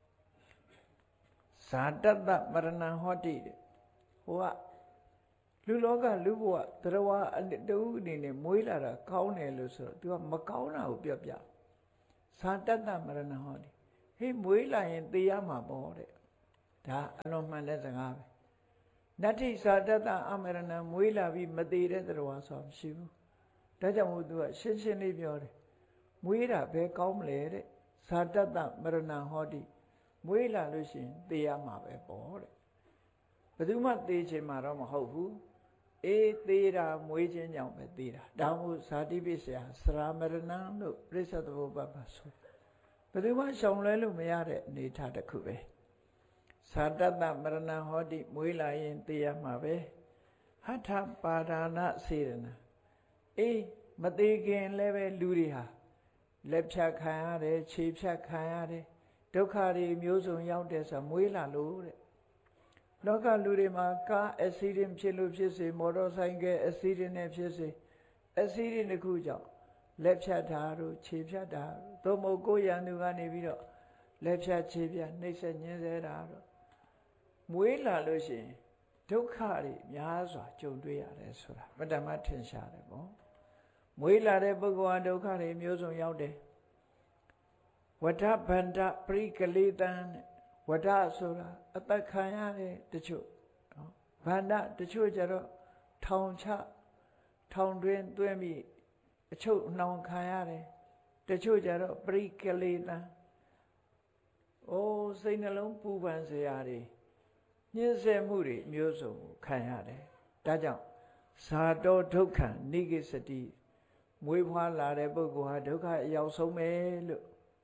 ဇာတတ္တမရဏံဟောတိတဲ့ဟိုကလူလောကလူဘဝတရားတူအနေနဲ့မွေးလာတာကောင်းတယ်လို့ဆိုတော့ तू ကမကောင်းတာကိုပြောပြဇသာတတ္တမရဏဟောတိဟေးမွေးလာရင်သေရမှာပေါ့တဲ့ဒါအလွန်မှန်တဲ့စကားပဲနတ္ထိသာတတ္တအမရဏမွေးလာပြီးမသေးတဲ့တရားဆိုမရှိဘူးဒါကြောင့်မို့သူကရှင်းရှင်းလေးပြောတယ်မွေးတာပဲကောင်းမလဲတဲ့သာတတ္တမရဏဟောတိမွေးလာလို့ရှိရင်သေရမှာပဲပေါ့တဲ့ဘယ်သူမှသေချင်မှာတော့မဟုတ်ဘူးအေးသေးတာမွေးခြင်းကြောင့်ပဲသေးတာဒါမို့ဇာတိပိစယစရာမရဏလို့ပြိဿသဘောပတ်ပါဆိုဘယ်သူမှရှောင်လွဲလို့မရတဲ့အနေထားတစ်ခုပဲသာတတ္တမရဏဟောတိမွေးလာရင်သေရမှာပဲဟထပါဒာနစေရနာအေးမသေးခင်လည်းပဲလူတွေဟာလက်ဖြတ်ခံရတယ်ခြေဖြတ်ခံရတယ်ဒုက္ခတွေမျိုးစုံရောက်တဲ့ဆိုမွေးလာလို့တဲ့လောကလူတွေမှာကားအက်ဆီဒင့်ဖြစ်လို့ဖြစ်စေမော်တော်ဆိုင်ကယ်အက်ဆီဒင့်နဲ့ဖြစ်စေအက်ဆီဒင့်တစ်ခုကြောင့်လက်ဖြတ်တာတို့ခြေဖြတ်တာသို့မဟုတ်ကိုယ်ရန်သူကနေပြီးတော့လက်ဖြတ်ခြေဖြတ်နှိပ်စက်ညှင်းဆဲတာတို့မွေးလာလို့ရှိရင်ဒုက္ခတွေများစွာကြုံတွေ့ရတယ်ဆိုတာမတ္တမထင်ရှားတယ်ပေါ့မွေးလာတဲ့ပုဂ္ဂိုလ်ဟာဒုက္ခတွေမျိုးစုံရောက်တယ်ဝဋ္ဌဗန္ဒပရိကလေတံဝဋ္ဌဆိုတာအသက်ခံရတဲ့တချို့နော်ဗန္ဒတချို့ကြတော့ထောင်ချထောင်တွင်သွင်းပြီးအချုပ်နှောင်ခံရတယ်တချို့ကြတော့ပရိကလေတံအိုးစိတ်နှလုံးပူပန်စရာတွေညှင်းဆဲမှုတွေမျိုးစုံကိုခံရတယ်ဒါကြောင့်ဇာတောဒုက္ခံနိဂစ္စတိမွေးဖွားလာတဲ့ပုဂ္ဂိုလ်ဟာဒုက္ခအရောက်ဆုံးပဲလို့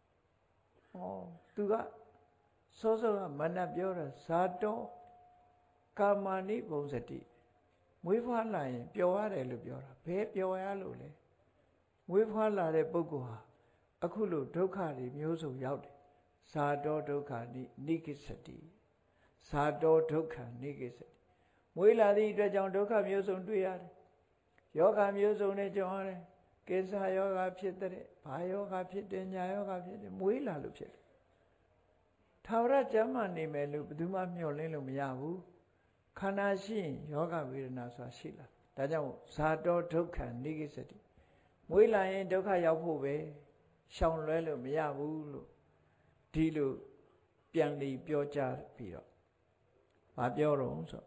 သူကစောစောကမနတ်ပြောတာဇာတောကာမဏိဘုံစတိမွေးဖွားလာရင်ပျော်ရတယ်လို့ပြောတာဘယ်ပျော်ရလို့လဲမွေးဖွားလာတဲ့ပုဂ္ဂိုလ်ဟာအခုလိုဒုက္ခတွေမျိုးစုံရောက်တယ်ဇာတောဒုက္ခနိဂစ္စတိဇာတောဒုက္ခနိဂစ္စတိမွေးလာသည့်အတွက်ကြောင့်ဒုက္ခမျိုးစုံတွေ့ရတယ်ယောဂမျိုးစုံနဲ့ကြုံရတယ်ကိစ္စယောဂဖြစ်တဲ့ဘာယောဂဖြစ်တယ်ညာယောဂဖြစ်တယ်မွေးလာလို့ဖြစ်တယ်ထာဝရကျမ်းမာနေမယ်လို့ဘယ်သူမှမျှော်လင့်လို့မရဘူးခန္ဓာရှိရင်ယောဂဝေဒနာဆိုတာရှိလာဒါကြောင့်ဇာတောဒုက္ခနိဂစ္စတိမွေးလာရင်ဒုက္ခရောက်ဖို့ပဲရှောင်လွဲလို့မရဘူးလို့ဒီလိုပြန်လီပြောကြပြီးတော့ဘာပြောတော့ဆို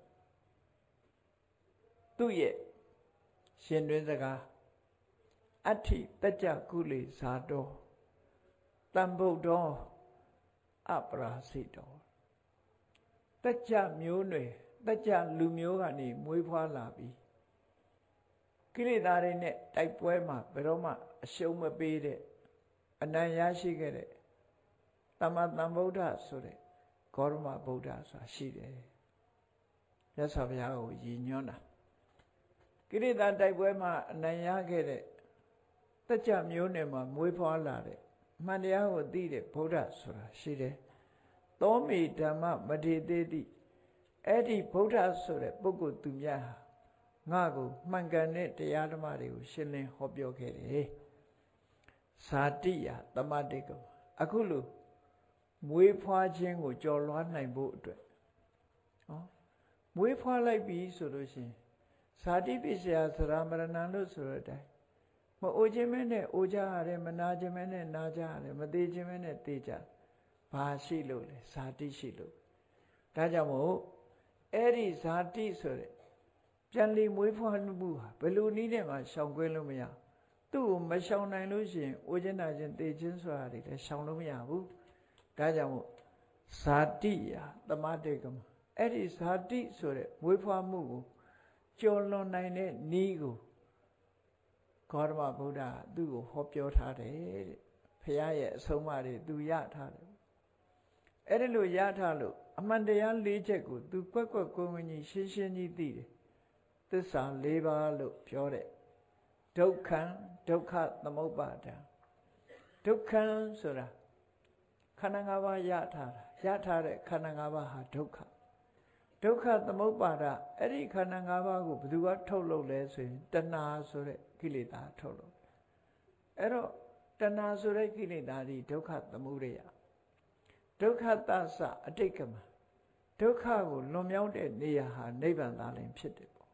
သူ့ရဲ့ရှင်တွင်စကားအဋ္ဌိတကြကုလေဇာတောတံဗုဒ္ဓောအပရာစိတောတကြမျိုးနွယ်တကြလူမျိုးကနေမွေးဖွားလာပြီးကိလေသာတွေနဲ့တိုက်ပွဲမှာဘယ်တော့မှအရှုံးမပေးတဲ့အနံ့ရရှိခဲ့တဲ့သမ္မာသမ္ဗုဒ္ဓဆိုတဲ့ဂေါရမဗုဒ္ဓဆိုတာရှိတယ်မြတ်စွာဘုရားကိုရည်ညွှန်းတာကိလေသာတိုက်ပွဲမှာအနံ့ရခဲ့တဲ့တကြမျိုးနဲ့မှာမွေးဖွားလာတဲ့အမှန်တရားကိုသိတဲ့ဗုဒ္ဓဆိုတာရှိတယ်သောမေဓမ္မမထေသေးတိအဲ့ဒီဗုဒ္ဓဆိုတဲ့ပုဂ္ဂိုလ်သူများဟာငါ့ကိုမှန်ကန်တဲ့တရားဓမ္မတွေကိုရှင်းလင်းဟောပြောခဲ့တယ်ဇာတိယသမတိကအခုလိုမွေးဖွားခြင်းကိုကြော်လွှားနိုင်ဖို့အတွက်မွေးဖွားလိုက်ပြီဆိုလို့ရှိရင်ဇာတိပိစယသရမရဏလို့ဆိုတဲ့အတိုင်းမအိုခြင်းမဲနဲ့အိုကြရတယ်မနာခြင်းမဲနဲ့နာကြရတယ်မသေးခြင်းမဲနဲ့သေကြဘာရှိလို့လဲဇာတိရှိလို့ဒါကြောင့်မို့အဲ့ဒီဇာတိဆိုတဲ့ပြန်လီမွေးဖွားမှုဟာဘယ်လိုနည်းနဲ့မှရှောင်ကွင်းလို့မရသူ့ကိုမရှောင်နိုင်လို့ရှိရင်အိုခြင်းနာခြင်းသေခြင်းဆိုတာတွေလည်းရှောင်လို့မရဘူးဒါကြောင့်မို့ဇာတိယာသမတေကမအဲ့ဒီဇာတိဆိုတဲ့မွေးဖွားမှုကိုကျော်လွန်နိုင်တဲ့နည်းကိုဂေါရမဗုဒ္ဓသူ့ကိုဟောပြောထားတယ်တဲ့ဘုရားရဲ့အဆုံးအမတွေသူရထားတယ်အဲ့ဒီလိုရထားလို့အမှန်တရား၄ချက်ကိုသူကွက်ကွက်ကွင်းကွင်းကြီးရှင်းရှင်းကြီးသိတယ်သစ္စာ၄ပါးလို့ပြောတဲ့ဒုက္ခံဒုက္ခသမုပ္ပါဒံဒုက္ခံဆိုတာခန္ဓာ၅ပါးရထားတဲ့ခန္ဓာ၅ပါးဟာဒုက္ခဒုက္ခသမုပ္ပါဒအဲ့ဒီခန္ဓာ၅ပါးကိုဘယ်သူကထုတ်လုပ်လဲဆိုရင်တဏှာဆိုတဲ့ကိလေသာထုတ်လုပ်အဲ့တော့တဏှာဆိုတဲ့ကိလေသာဒီဒုက္ခသမုဒယဒုက္ခသစအတိတ်ကမဒုက္ခကိုလွန်မြောက်တဲ့နေရာဟာနိဗ္ဗာန်သာလင်ဖြစ်တယ်ပေါ့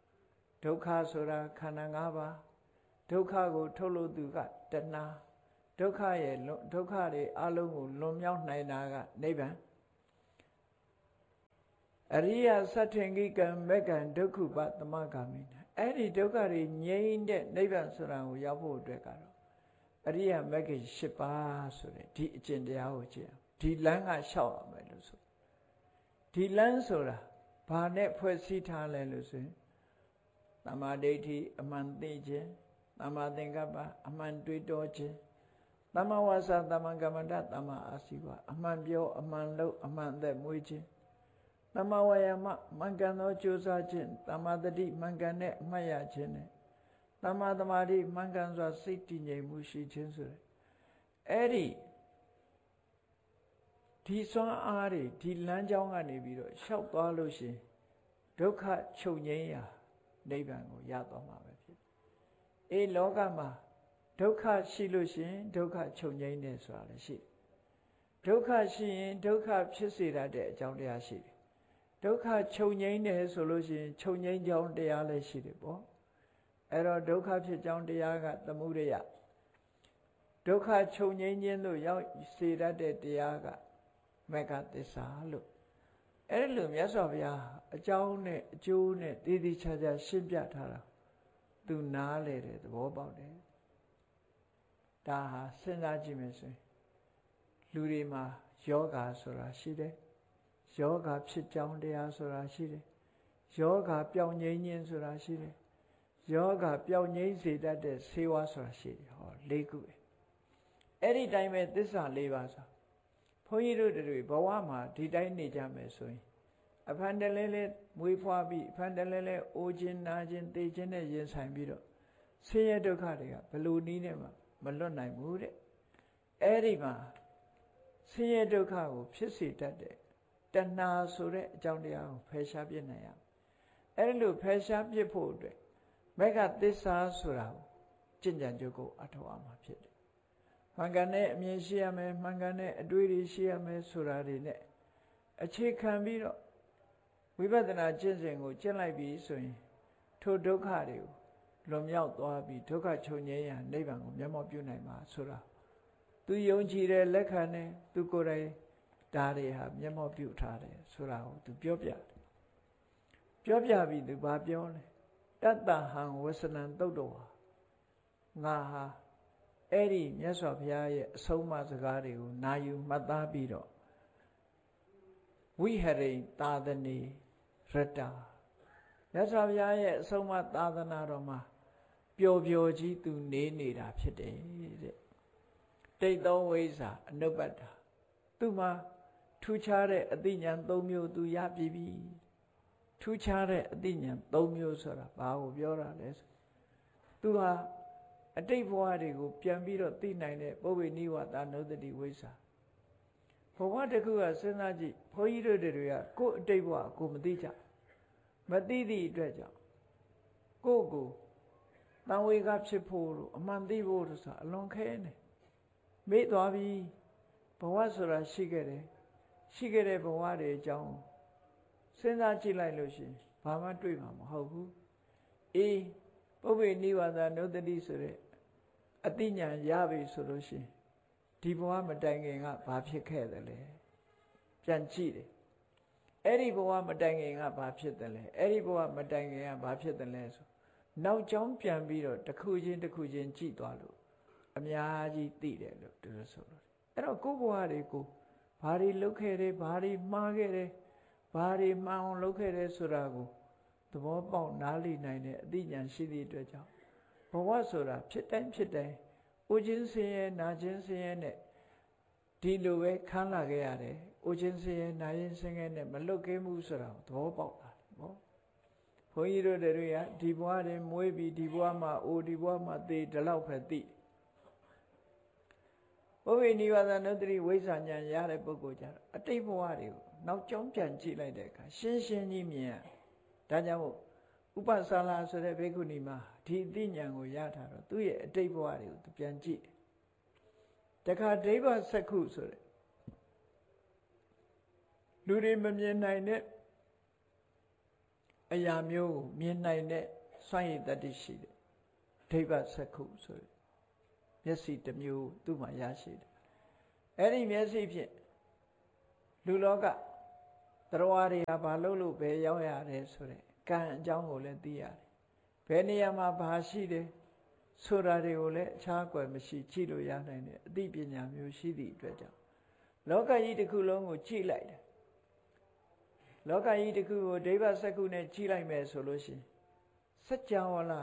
ဒုက္ခဆိုတာခန္ဓာ၅ပါးဒုက္ခကိုထုတ်လုပ်သူကတဏှာဒုက္ခရဲ့ဒုက္ခတွေအလုံးကိုလွန်မြောက်နိုင်တာကနိဗ္ဗာန်အရိယသတ္ထင်္ဂိကံမေကံဒုက္ခပသမဂ ामि အဲ့ဒီဒုက္ခတွေငြိမ်းတဲ့နိဗ္ဗာန်ဆိုတာကိုရောက်ဖို့အတွက်ကတော့အရိယမဂ္ဂင်၈ပါးဆိုတဲ့ဒီအကျင့်တရားကိုကျင့်ဒီလမ်းကလျှောက်ရမယ်လို့ဆိုဒီလမ်းဆိုတာဘာနဲ့ဖွဲ့စည်းထားလဲလို့ဆိုရင်သမာဓိဋ္ဌိအမှန်သိခြင်းသမာသင်္ကပ္ပအမှန်တွေးတောခြင်းသမ္မာဝါစာသမ္မာကမ္မန္တသမ္မာအာဇီဝအမှန်ပြောအမှန်လုပ်အမှန်အသက်မွေးခြင်းသမ္မာဝါယာမမှန်ကန်သောကြိုးစားခြင်းသမ္မာတတိမှန်ကန်တဲ့အမှတ်ရခြင်းနဲ့သမ္မာသမာဓိမှန်ကန်စွာစိတ်တည်ငြိမ်မှုရှိခြင်းဆိုတဲ့အဲ့ဒီစွမ်းအားတွေဒီလမ်းကြောင်းကနေပြီးတော့လျှောက်သွားလို့ရှိရင်ဒုက္ခချုပ်ငြိမ်းရာနိဗ္ဗာန်ကိုရသွားမှာပဲဖြစ်အေးလောကမှာဒုက္ခရှိလို့ရှိရင်ဒုက္ခချုပ်ငြိမ်းတယ်ဆိုတာလည်းရှိတယ်ဒုက္ခရှိရင်ဒုက္ခဖြစ်စေတတ်တဲ့အကြောင်းတရားရှိတယ်ဒုက္ခချုပ်ငြိမ်းတယ်ဆိုလို့ရှိရင်ချုပ်ငြိမ်းကြောင်းတရားလည်းရှိတယ်ပေါ့အဲ့တော့ဒုက္ခဖြစ်ကြောင်းတရားကသမုဒယဒုက္ခချုပ်ငြိမ်းခြင်းတို့ရောက်စေတတ်တဲ့တရားကမေဃသစ္စာလို့အဲ့လိုမြတ်စွာဘုရားအကြောင်းနဲ့အကျိုးနဲ့တည်တည်ချာချာရှင်းပြထားတာသူနားလေတယ်သဘောပေါက်တယ်ဒါဟာစဉ်းစားကြည့်မယ်ဆိုရင်လူတွေမှာယောဂါဆိုတာရှိတယ်ယောဂါဖြစ်ကြောင်းတရားဆိုတာရှိတယ်ယောဂါပြောင်းငြိမ်းခြင်းဆိုတာရှိတယ်ယောဂါပြောင်းငြိမ်းစေတတ်တဲ့ဆေးဝါးဆိုတာရှိတယ်ဟော၄ခုပဲအဲ့ဒီတိုင်းပဲသစ္စာ၄ပါးဆိုဘုန်းကြီးတို့တွေဘဝမှာဒီတိုင်းနေကြမယ်ဆိုရင်အဖန်တလဲလဲမွေးဖွားပြီးအဖန်တလဲလဲအိုခြင်းနာခြင်းသိခြင်းနဲ့ရင်ဆိုင်ပြီးတော့ဆင်းရဲဒုက္ခတွေကဘလို့နည်းနဲ့မှမလွတ်နိုင်ဘူးတဲ့အဲ့ဒီမှာဆင်းရဲဒုက္ခကိုဖြစ်စေတတ်တဲ့တဏှာဆိုတဲ့အကြောင်းတရားကိုဖယ်ရှားပြစ်နိုင်ရအဲ့လိုဖယ်ရှားပြစ်ဖို့အတွက်မေဃသစ္စာဆိုတာကိုကျင့်ကြံကြုတ်ကိုအထောက်အမှာဖြစ်တယ်မှန်ကန်တဲ့အမြင်ရှိရမယ်မှန်ကန်တဲ့အတွေ့အကြုံရှိရမယ်ဆိုတာတွေနဲ့အခြေခံပြီးတော့ဝိပဿနာကျင့်စဉ်ကိုကျင့်လိုက်ပြီးဆိုရင်ထိုဒုက္ခတွေကိုလွန်မြောက်သွားပြီးဒုက္ခချုပ်ငြိမ်းရာနိဗ္ဗာန်ကိုမျက်မှောက်ပြုနိုင်မှာဆိုတာသူယုံကြည်တဲ့လက်ခံနဲ့သူကိုယ်တိုင်ဒါတွေဟာမျက်မှောက်ပြုထားတယ်ဆိုတာကိုသူပြောပြတယ်ပြောပြပြီးသူဘာပြောလဲတတ္တဟံဝဆနံသုတ်တော်ဟာငါဟာအဲ့ဒီမြတ်စွာဘုရားရဲ့အဆုံးအမစကားတွေကိုနာယူမှတ်သားပြီးတော့ဝိဟရိသာသနေရတ္တမြတ်စွာဘုရားရဲ့အဆုံးအမသာသနာတော်မှာပျော်ပျော်ကြီးသူနေနေတာဖြစ်တယ်တဲ့တိတ်သောဝိဇ္ဇာအနုပ္ပတ္တာသူမှာထူးခြားတဲ့အသိဉာဏ်၃မျိုးသူရပြီပြီထူးခြားတဲ့အသိဉာဏ်၃မျိုးဆိုတာဘာကိုပြောတာလဲဆိုသူဟာအတိတ်ဘဝတွေကိုပြန်ပြီးတော့သိနိုင်တဲ့ပုဗ္ဗေနိဝါဒနုဒတိဝိဇ္ဇာဘဝတစ်ခုကစဉ်းစားကြည့်ဘုန်းကြီးတို့တွေကကိုယ်အတိတ်ဘဝကိုမသိကြမသိသည့်အတွက်ကြောင့်ကိုယ့်ကိုတန်ဝေကဖြစ်ဖို့လို့အမှန်သိဖို့လို့ဆိုတာအလွန်ခဲနေမေ့သွားပြီဘဝဆိုတာရှိခဲ့တယ်ရှိခဲ့တဲ့ဘဝတွေအကြောင်းစဉ်းစားကြည့်လိုက်လို့ရှိရင်ဘာမှတွေ့မှာမဟုတ်ဘူးအေးပုဗ္ဗေနိဝါဒနုဒတိဆိုတဲ့အသိဉာဏ်ရပြီဆိုလို့ရှိရင်ဒီဘဝမတိုင်ခင်ကဘာဖြစ်ခဲ့တယ်လဲပြန်ကြည့်တယ်အဲ့ဒီဘဝမတိုင်ခင်ကဘာဖြစ်တယ်လဲအဲ့ဒီဘဝမတိုင်ခင်ကဘာဖြစ်တယ်လဲဆိုနောက်ကြောင်းပြန်ပြီးတော့တစ်ခုချင်းတစ်ခုချင်းကြည့်သွားလို့အများကြီးသိတယ်လို့သူတို့ဆိုလို့အဲ့တော့ကိုယ့်ဘဝတွေကိုဘာတွေလုပ်ခဲ့တယ်ဘာတွေမှားခဲ့တယ်ဘာတွေမှန်အောင်လုပ်ခဲ့တယ်ဆိုတာကိုသဘောပေါက်နားလည်နိုင်တဲ့အသိဉာဏ်ရှိသည့်အတွက်ကြောင့်ဘဝဆိုတာဖြစ်တိုင်းဖြစ်တိုင်းအိုခြင်းဆင်းရဲနာခြင်းဆင်းရဲနဲ့ဒီလိုပဲခံလာခဲ့ရတယ်အိုခြင်းဆင်းရဲနာခြင်းဆင်းရဲနဲ့မလွတ်ကင်းမှုဆိုတာကိုသဘောပေါက်တာပေါ့ဘုန်းကြီးတို့တွေကဒီဘဝတွင်မွေးပြီးဒီဘဝမှာအိုဒီဘဝမှာသေဒီလောက်ပဲသိပုဗ္ဗေနိဝါဒနုတ္တိဝိဇ္ဇာဉာဏ်ရတဲ့ပုဂ္ဂိုလ်ကြတော့အတိတ်ဘဝတွေကိုနောက်ကြောင်းပြန်ကြည့်လိုက်တဲ့အခါရှင်းရှင်းကြီးမြင်ရဒါကြောင့်မို့ဥပ္ပစာလာဆိုတဲ့ဘိက္ခုနီမှာဒီအသိဉာဏ်ကိုရထားတော့သူ့ရဲ့အတိတ်ဘဝတွေကိုသူပြန်ကြည့်တခါဒိဗ္ဗစက္ခုဆိုတဲ့လူတွေမမြင်နိုင်တဲ့အရာမျိုးကိုမြင်နိုင်တဲ့စွမ်းရည်တတ္တိရှိတယ်ဒိဗ္ဗစက္ခုဆိုတဲ့မျက်စိတစ်မျိုးသူ့မှာရရှိတယ်အဲ့ဒီမျက်စိဖြင့်လူလောကတရားတွေဟာဘာလို့ပဲရောက်ရတယ်ဆိုတဲ့ကံအကြောင်းကိုလည်းသိရတယ်ဘယ်နေရာမှာဘာရှိတယ်ဆိုတာတွေကိုလည်းအခြားကွယ်မရှိကြည့်လို့ရနိုင်တဲ့အသိပညာမျိုးရှိသည့်အတွက်ကြောင့်လောကကြီးတစ်ခုလုံးကိုကြည့်လိုက်တယ်လောကကြီးတစ်ခုကိုဒိဗ္ဗစက္ခုနဲ့ကြည့်လိုက်မယ်ဆိုလို့ရှိရင်စัจ java လာ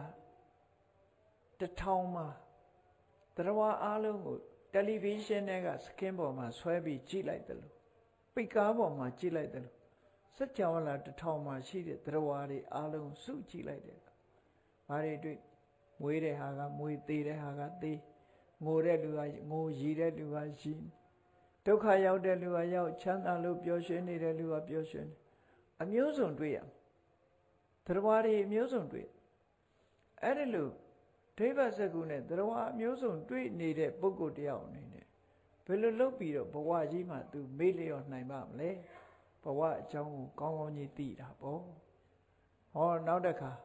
1000မှာတရားအားလုံးကိုတယ်လီဗီရှင်းတွေကစကင်းပေါ်မှာဆွဲပြီးကြည့်လိုက်တယ်လို့ပိတ်ကားပေါ်မှာကြည့်လိုက်တယ်လို့စัจ java လာ1000မှာရှိတဲ့တရားတွေအားလုံးစုကြည့်လိုက်တယ်ဘာတွေတွေ့မွေးတဲ့ဟာကမွေးသေးတဲ့ဟာကသေးငိုတဲ့လူကငိုရည်တဲ့လူကရည်ဒုက္ခရောက်တဲ့လူကရောက်ချမ်းသာလို့ပျော်ရွှင်နေတဲ့လူကပျော်ရွှင်အမျိုးစုံတွေ့ရတရားတွေအမျိုးစုံတွေ့အဲ့ဒီလိုဒိဗ္ဗစက္ခုနဲ့တရားအမျိုးစုံတွေ့နေတဲ့ပုဂ္ဂိုလ်တယောက်အနေနဲ့ဘယ်လိုလုပ်ပြီးတော့ဘဝကြီးမှာသူမေ့လျော့နိုင်ပါမလဲဘဝအကြောင်းကိုကောင်းကောင်းကြီးသိတာပေါ့ဟောနောက်တစ်ခါ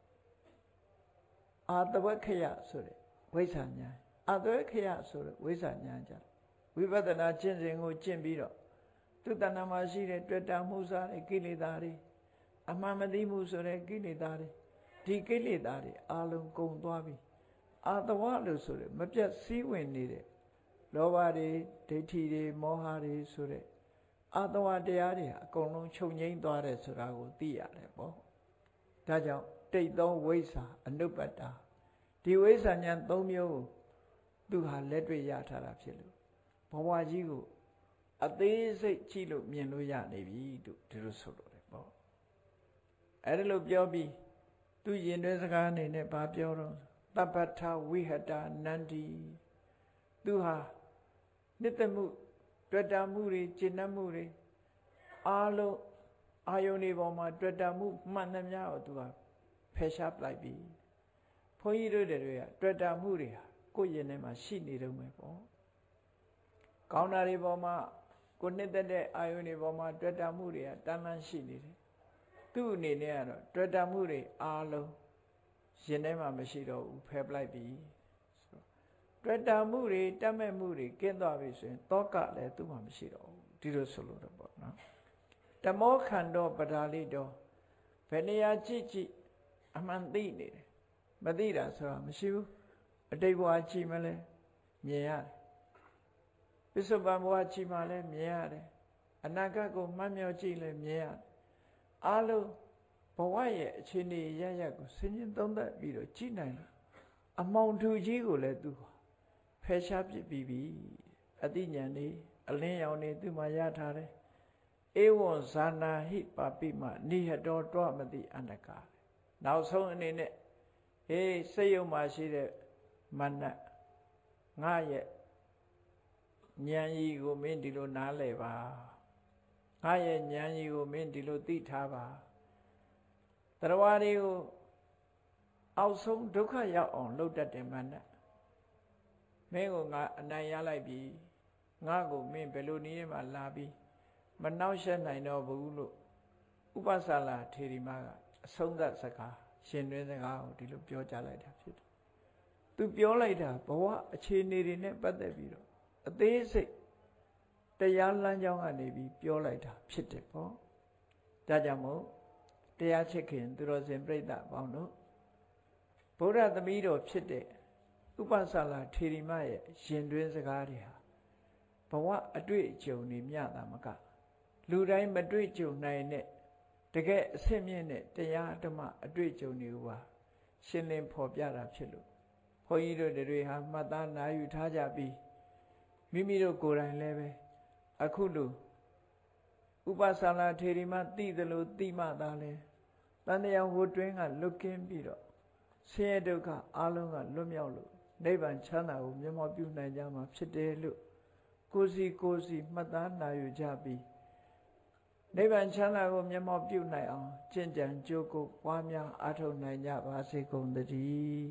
အာတဝခယဆိုတဲ့ဝိဇ္ဇာဉာဏ်အာတဝခယဆိုတဲ့ဝိဇ္ဇာဉာဏ်ကြဝိပဿနာကျင့်စဉ်ကိုကျင့်ပြီးတော့သူတဏ္ဍာမှာရှိတဲ့တွေ့တာမှုစားတဲ့ကိလေသာတွေအမှန်မသိမှုဆိုတဲ့ကိလေသာတွေဒီကိလေသာတွေအလုံးကုန်သွားပြီအာတဝလို့ဆိုတဲ့မပြတ်စည်းဝင်နေတဲ့လောဘတွေဒိဋ္ဌိတွေမောဟတွေဆိုတဲ့အာတဝတရားတွေအကုန်လုံးချုပ်ငြိမ်းသွားတယ်ဆိုတာကိုသိရတယ်ပေါ့ဒါကြောင့်တိတ်သောဝိဇ္ဇာအနုပ္ပတ္တာဒီဝိဇ္ဇာဉာဏ်၃မျိုးကိုသူဟာလက်တွေ့ရထားတာဖြစ်လို့ဘဝကြီးကိုအသေးစိတ်ကြည့်လို့မြင်လို့ရနေပြီတို့ဒီလိုဆိုလို့တယ်ပေါ့အဲ့ဒါလို့ပြောပြီးသူရင်တွဲစကားအနေနဲ့ဘာပြောတော့တပ္ပထဝိဟတာနန္ဒီသူဟာနှစ်သက်မှုတွေ့တာမှုတွေကျင့်တတ်မှုတွေအားလုံးအာယုန်တွေပေါ်မှာတွေ့တာမှုမှန်သမျှကိုသူဟာဖယ်ရှားပလိုက်ပြီဘုန်းကြီးတို့တွေကတွေ့တာမှုတွေဟာကိုယ်ရင်ထဲမှာရှိနေတော့မယ်ပေါ့ကောင်းတာတွေပေါ်မှာကိုနှစ်သက်တဲ့အာယုန်တွေပေါ်မှာတွေ့တာမှုတွေကတန်းတန်းရှိနေတယ်သူ့အနေနဲ့ကတော့တွေ့တာမှုတွေအားလုံးရင်ထဲမှာမရှိတော့ဘူးဖယ်ပလိုက်ပြီဆိုတော့တွေ့တာမှုတွေတတ်မဲ့မှုတွေကင်းသွားပြီဆိုရင်တောကလည်းသူ့မှာမရှိတော့ဘူးဒီလိုဆိုလို့တော့ပေါ့နော်ဓမ္မောခန္ဓောပဒါလိတောဘယ်နေရာကြည့်ကြည့်အမှန်သိနေတယ်မသိတာဆိုတာမရှိဘူးအတိတ်ဘဝကြည့်မလဲမြင်ရတယ်ပစ္စုပန်ဘဝကြည့်မှလည်းမြင်ရတယ်အနာဂတ်ကိုမှတ်မြောက်ကြည့်လည်းမြင်ရတယ်အားလုံးဘဝရဲ့အခြေအနေရရကိုစဉ်းကျင်သုံးသပ်ပြီးတော့ကြည့်နိုင်တယ်အမောင်ထူကြီးကိုလည်းသူဖယ်ရှားပြစ်ပြီးပြီအသိဉာဏ်နေအလင်းရောင်နေသူမှရထားတယ်ဧဝံဇာနာဟိပါပိမနိဟတောတောမတိအန္တကာနောက်ဆုံးအနေနဲ့စိတ်ယုံမှရှိတဲ့မနတ်ငါရဲ့ဉာဏ်ကြီးကိုမင်းဒီလိုနားလည်ပါငါရဲ့ဉာဏ်ကြီးကိုမင်းဒီလိုသိထားပါတရားတွေကိုအောက်ဆုံးဒုက္ခရောက်အောင်လုပ်တတ်တယ်မနတ်မင်းကိုငါအနိုင်ရလိုက်ပြီငါကိုမင်းဘယ်လိုနည်းမှလာပြီးမနှောက်ယှက်နိုင်တော့ဘူးလို့ဥပ္ပဆာလာထေရီမကအဆုံးသတ်စကားရှင်တွင်စကားကိုဒီလိုပြောကြလိုက်တာဖြစ်တယ်သူပြောလိုက်တာဘဝအခြေအနေတွေနဲ့ပတ်သက်ပြီးတော့အသေးစိတ်တရားလမ်းကြောင်းကနေပြီးပြောလိုက်တာဖြစ်တယ်ပေါ့ဒါကြောင့်မို့တရားချစ်ခင်သူတော်စင်ပြိဿပေါင်းတို့ဗုဒ္ဓသမီးတော်ဖြစ်တဲ့ဥပ္ပဆာလာထေရီမရဲ့ရှင်တွင်စကားတွေဟာဘဝအတွေ့အကြုံတွေမျှတာမကလူတိုင်းမတွေ့ကြုံနိုင်တဲ့တကယ်အဆင့်မြင့်တဲ့တရားဓမ္မအတွေ့အကြုံတွေကိုပါရှင်းလင်းဖော်ပြတာဖြစ်လို့ဘုန်းကြီးတို့တွေဟာမှတ်သားနာယူထားကြပြီးမိမိတို့ကိုယ်တိုင်လည်းပဲအခုလိုဥပ္ပဆာလာထေရီမသိသလိုသိမှသာလဲတန်တရားဟိုတွင်းကလွတ်ကင်းပြီးတော့ဆင်းရဲဒုက္ခအလုံးကလွတ်မြောက်လို့နိဗ္ဗာန်ချမ်းသာကိုမျက်မှောက်ပြုနိုင်ကြမှာဖြစ်တယ်လို့ကိုယ်စီမှတ်သားနာယူကြပြီးနိဗ္ဗာန်ချမ်းသာကိုမျက်မှောက်ပြုနိုင်အောင်ကျင့်ကြံကြိုးကိုပွားများအားထုတ်နိုင်ကြပါစေကုန်သတည်း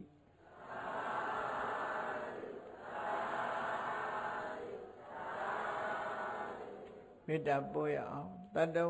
မေတ္တာပို့ရအောင်တတ္တ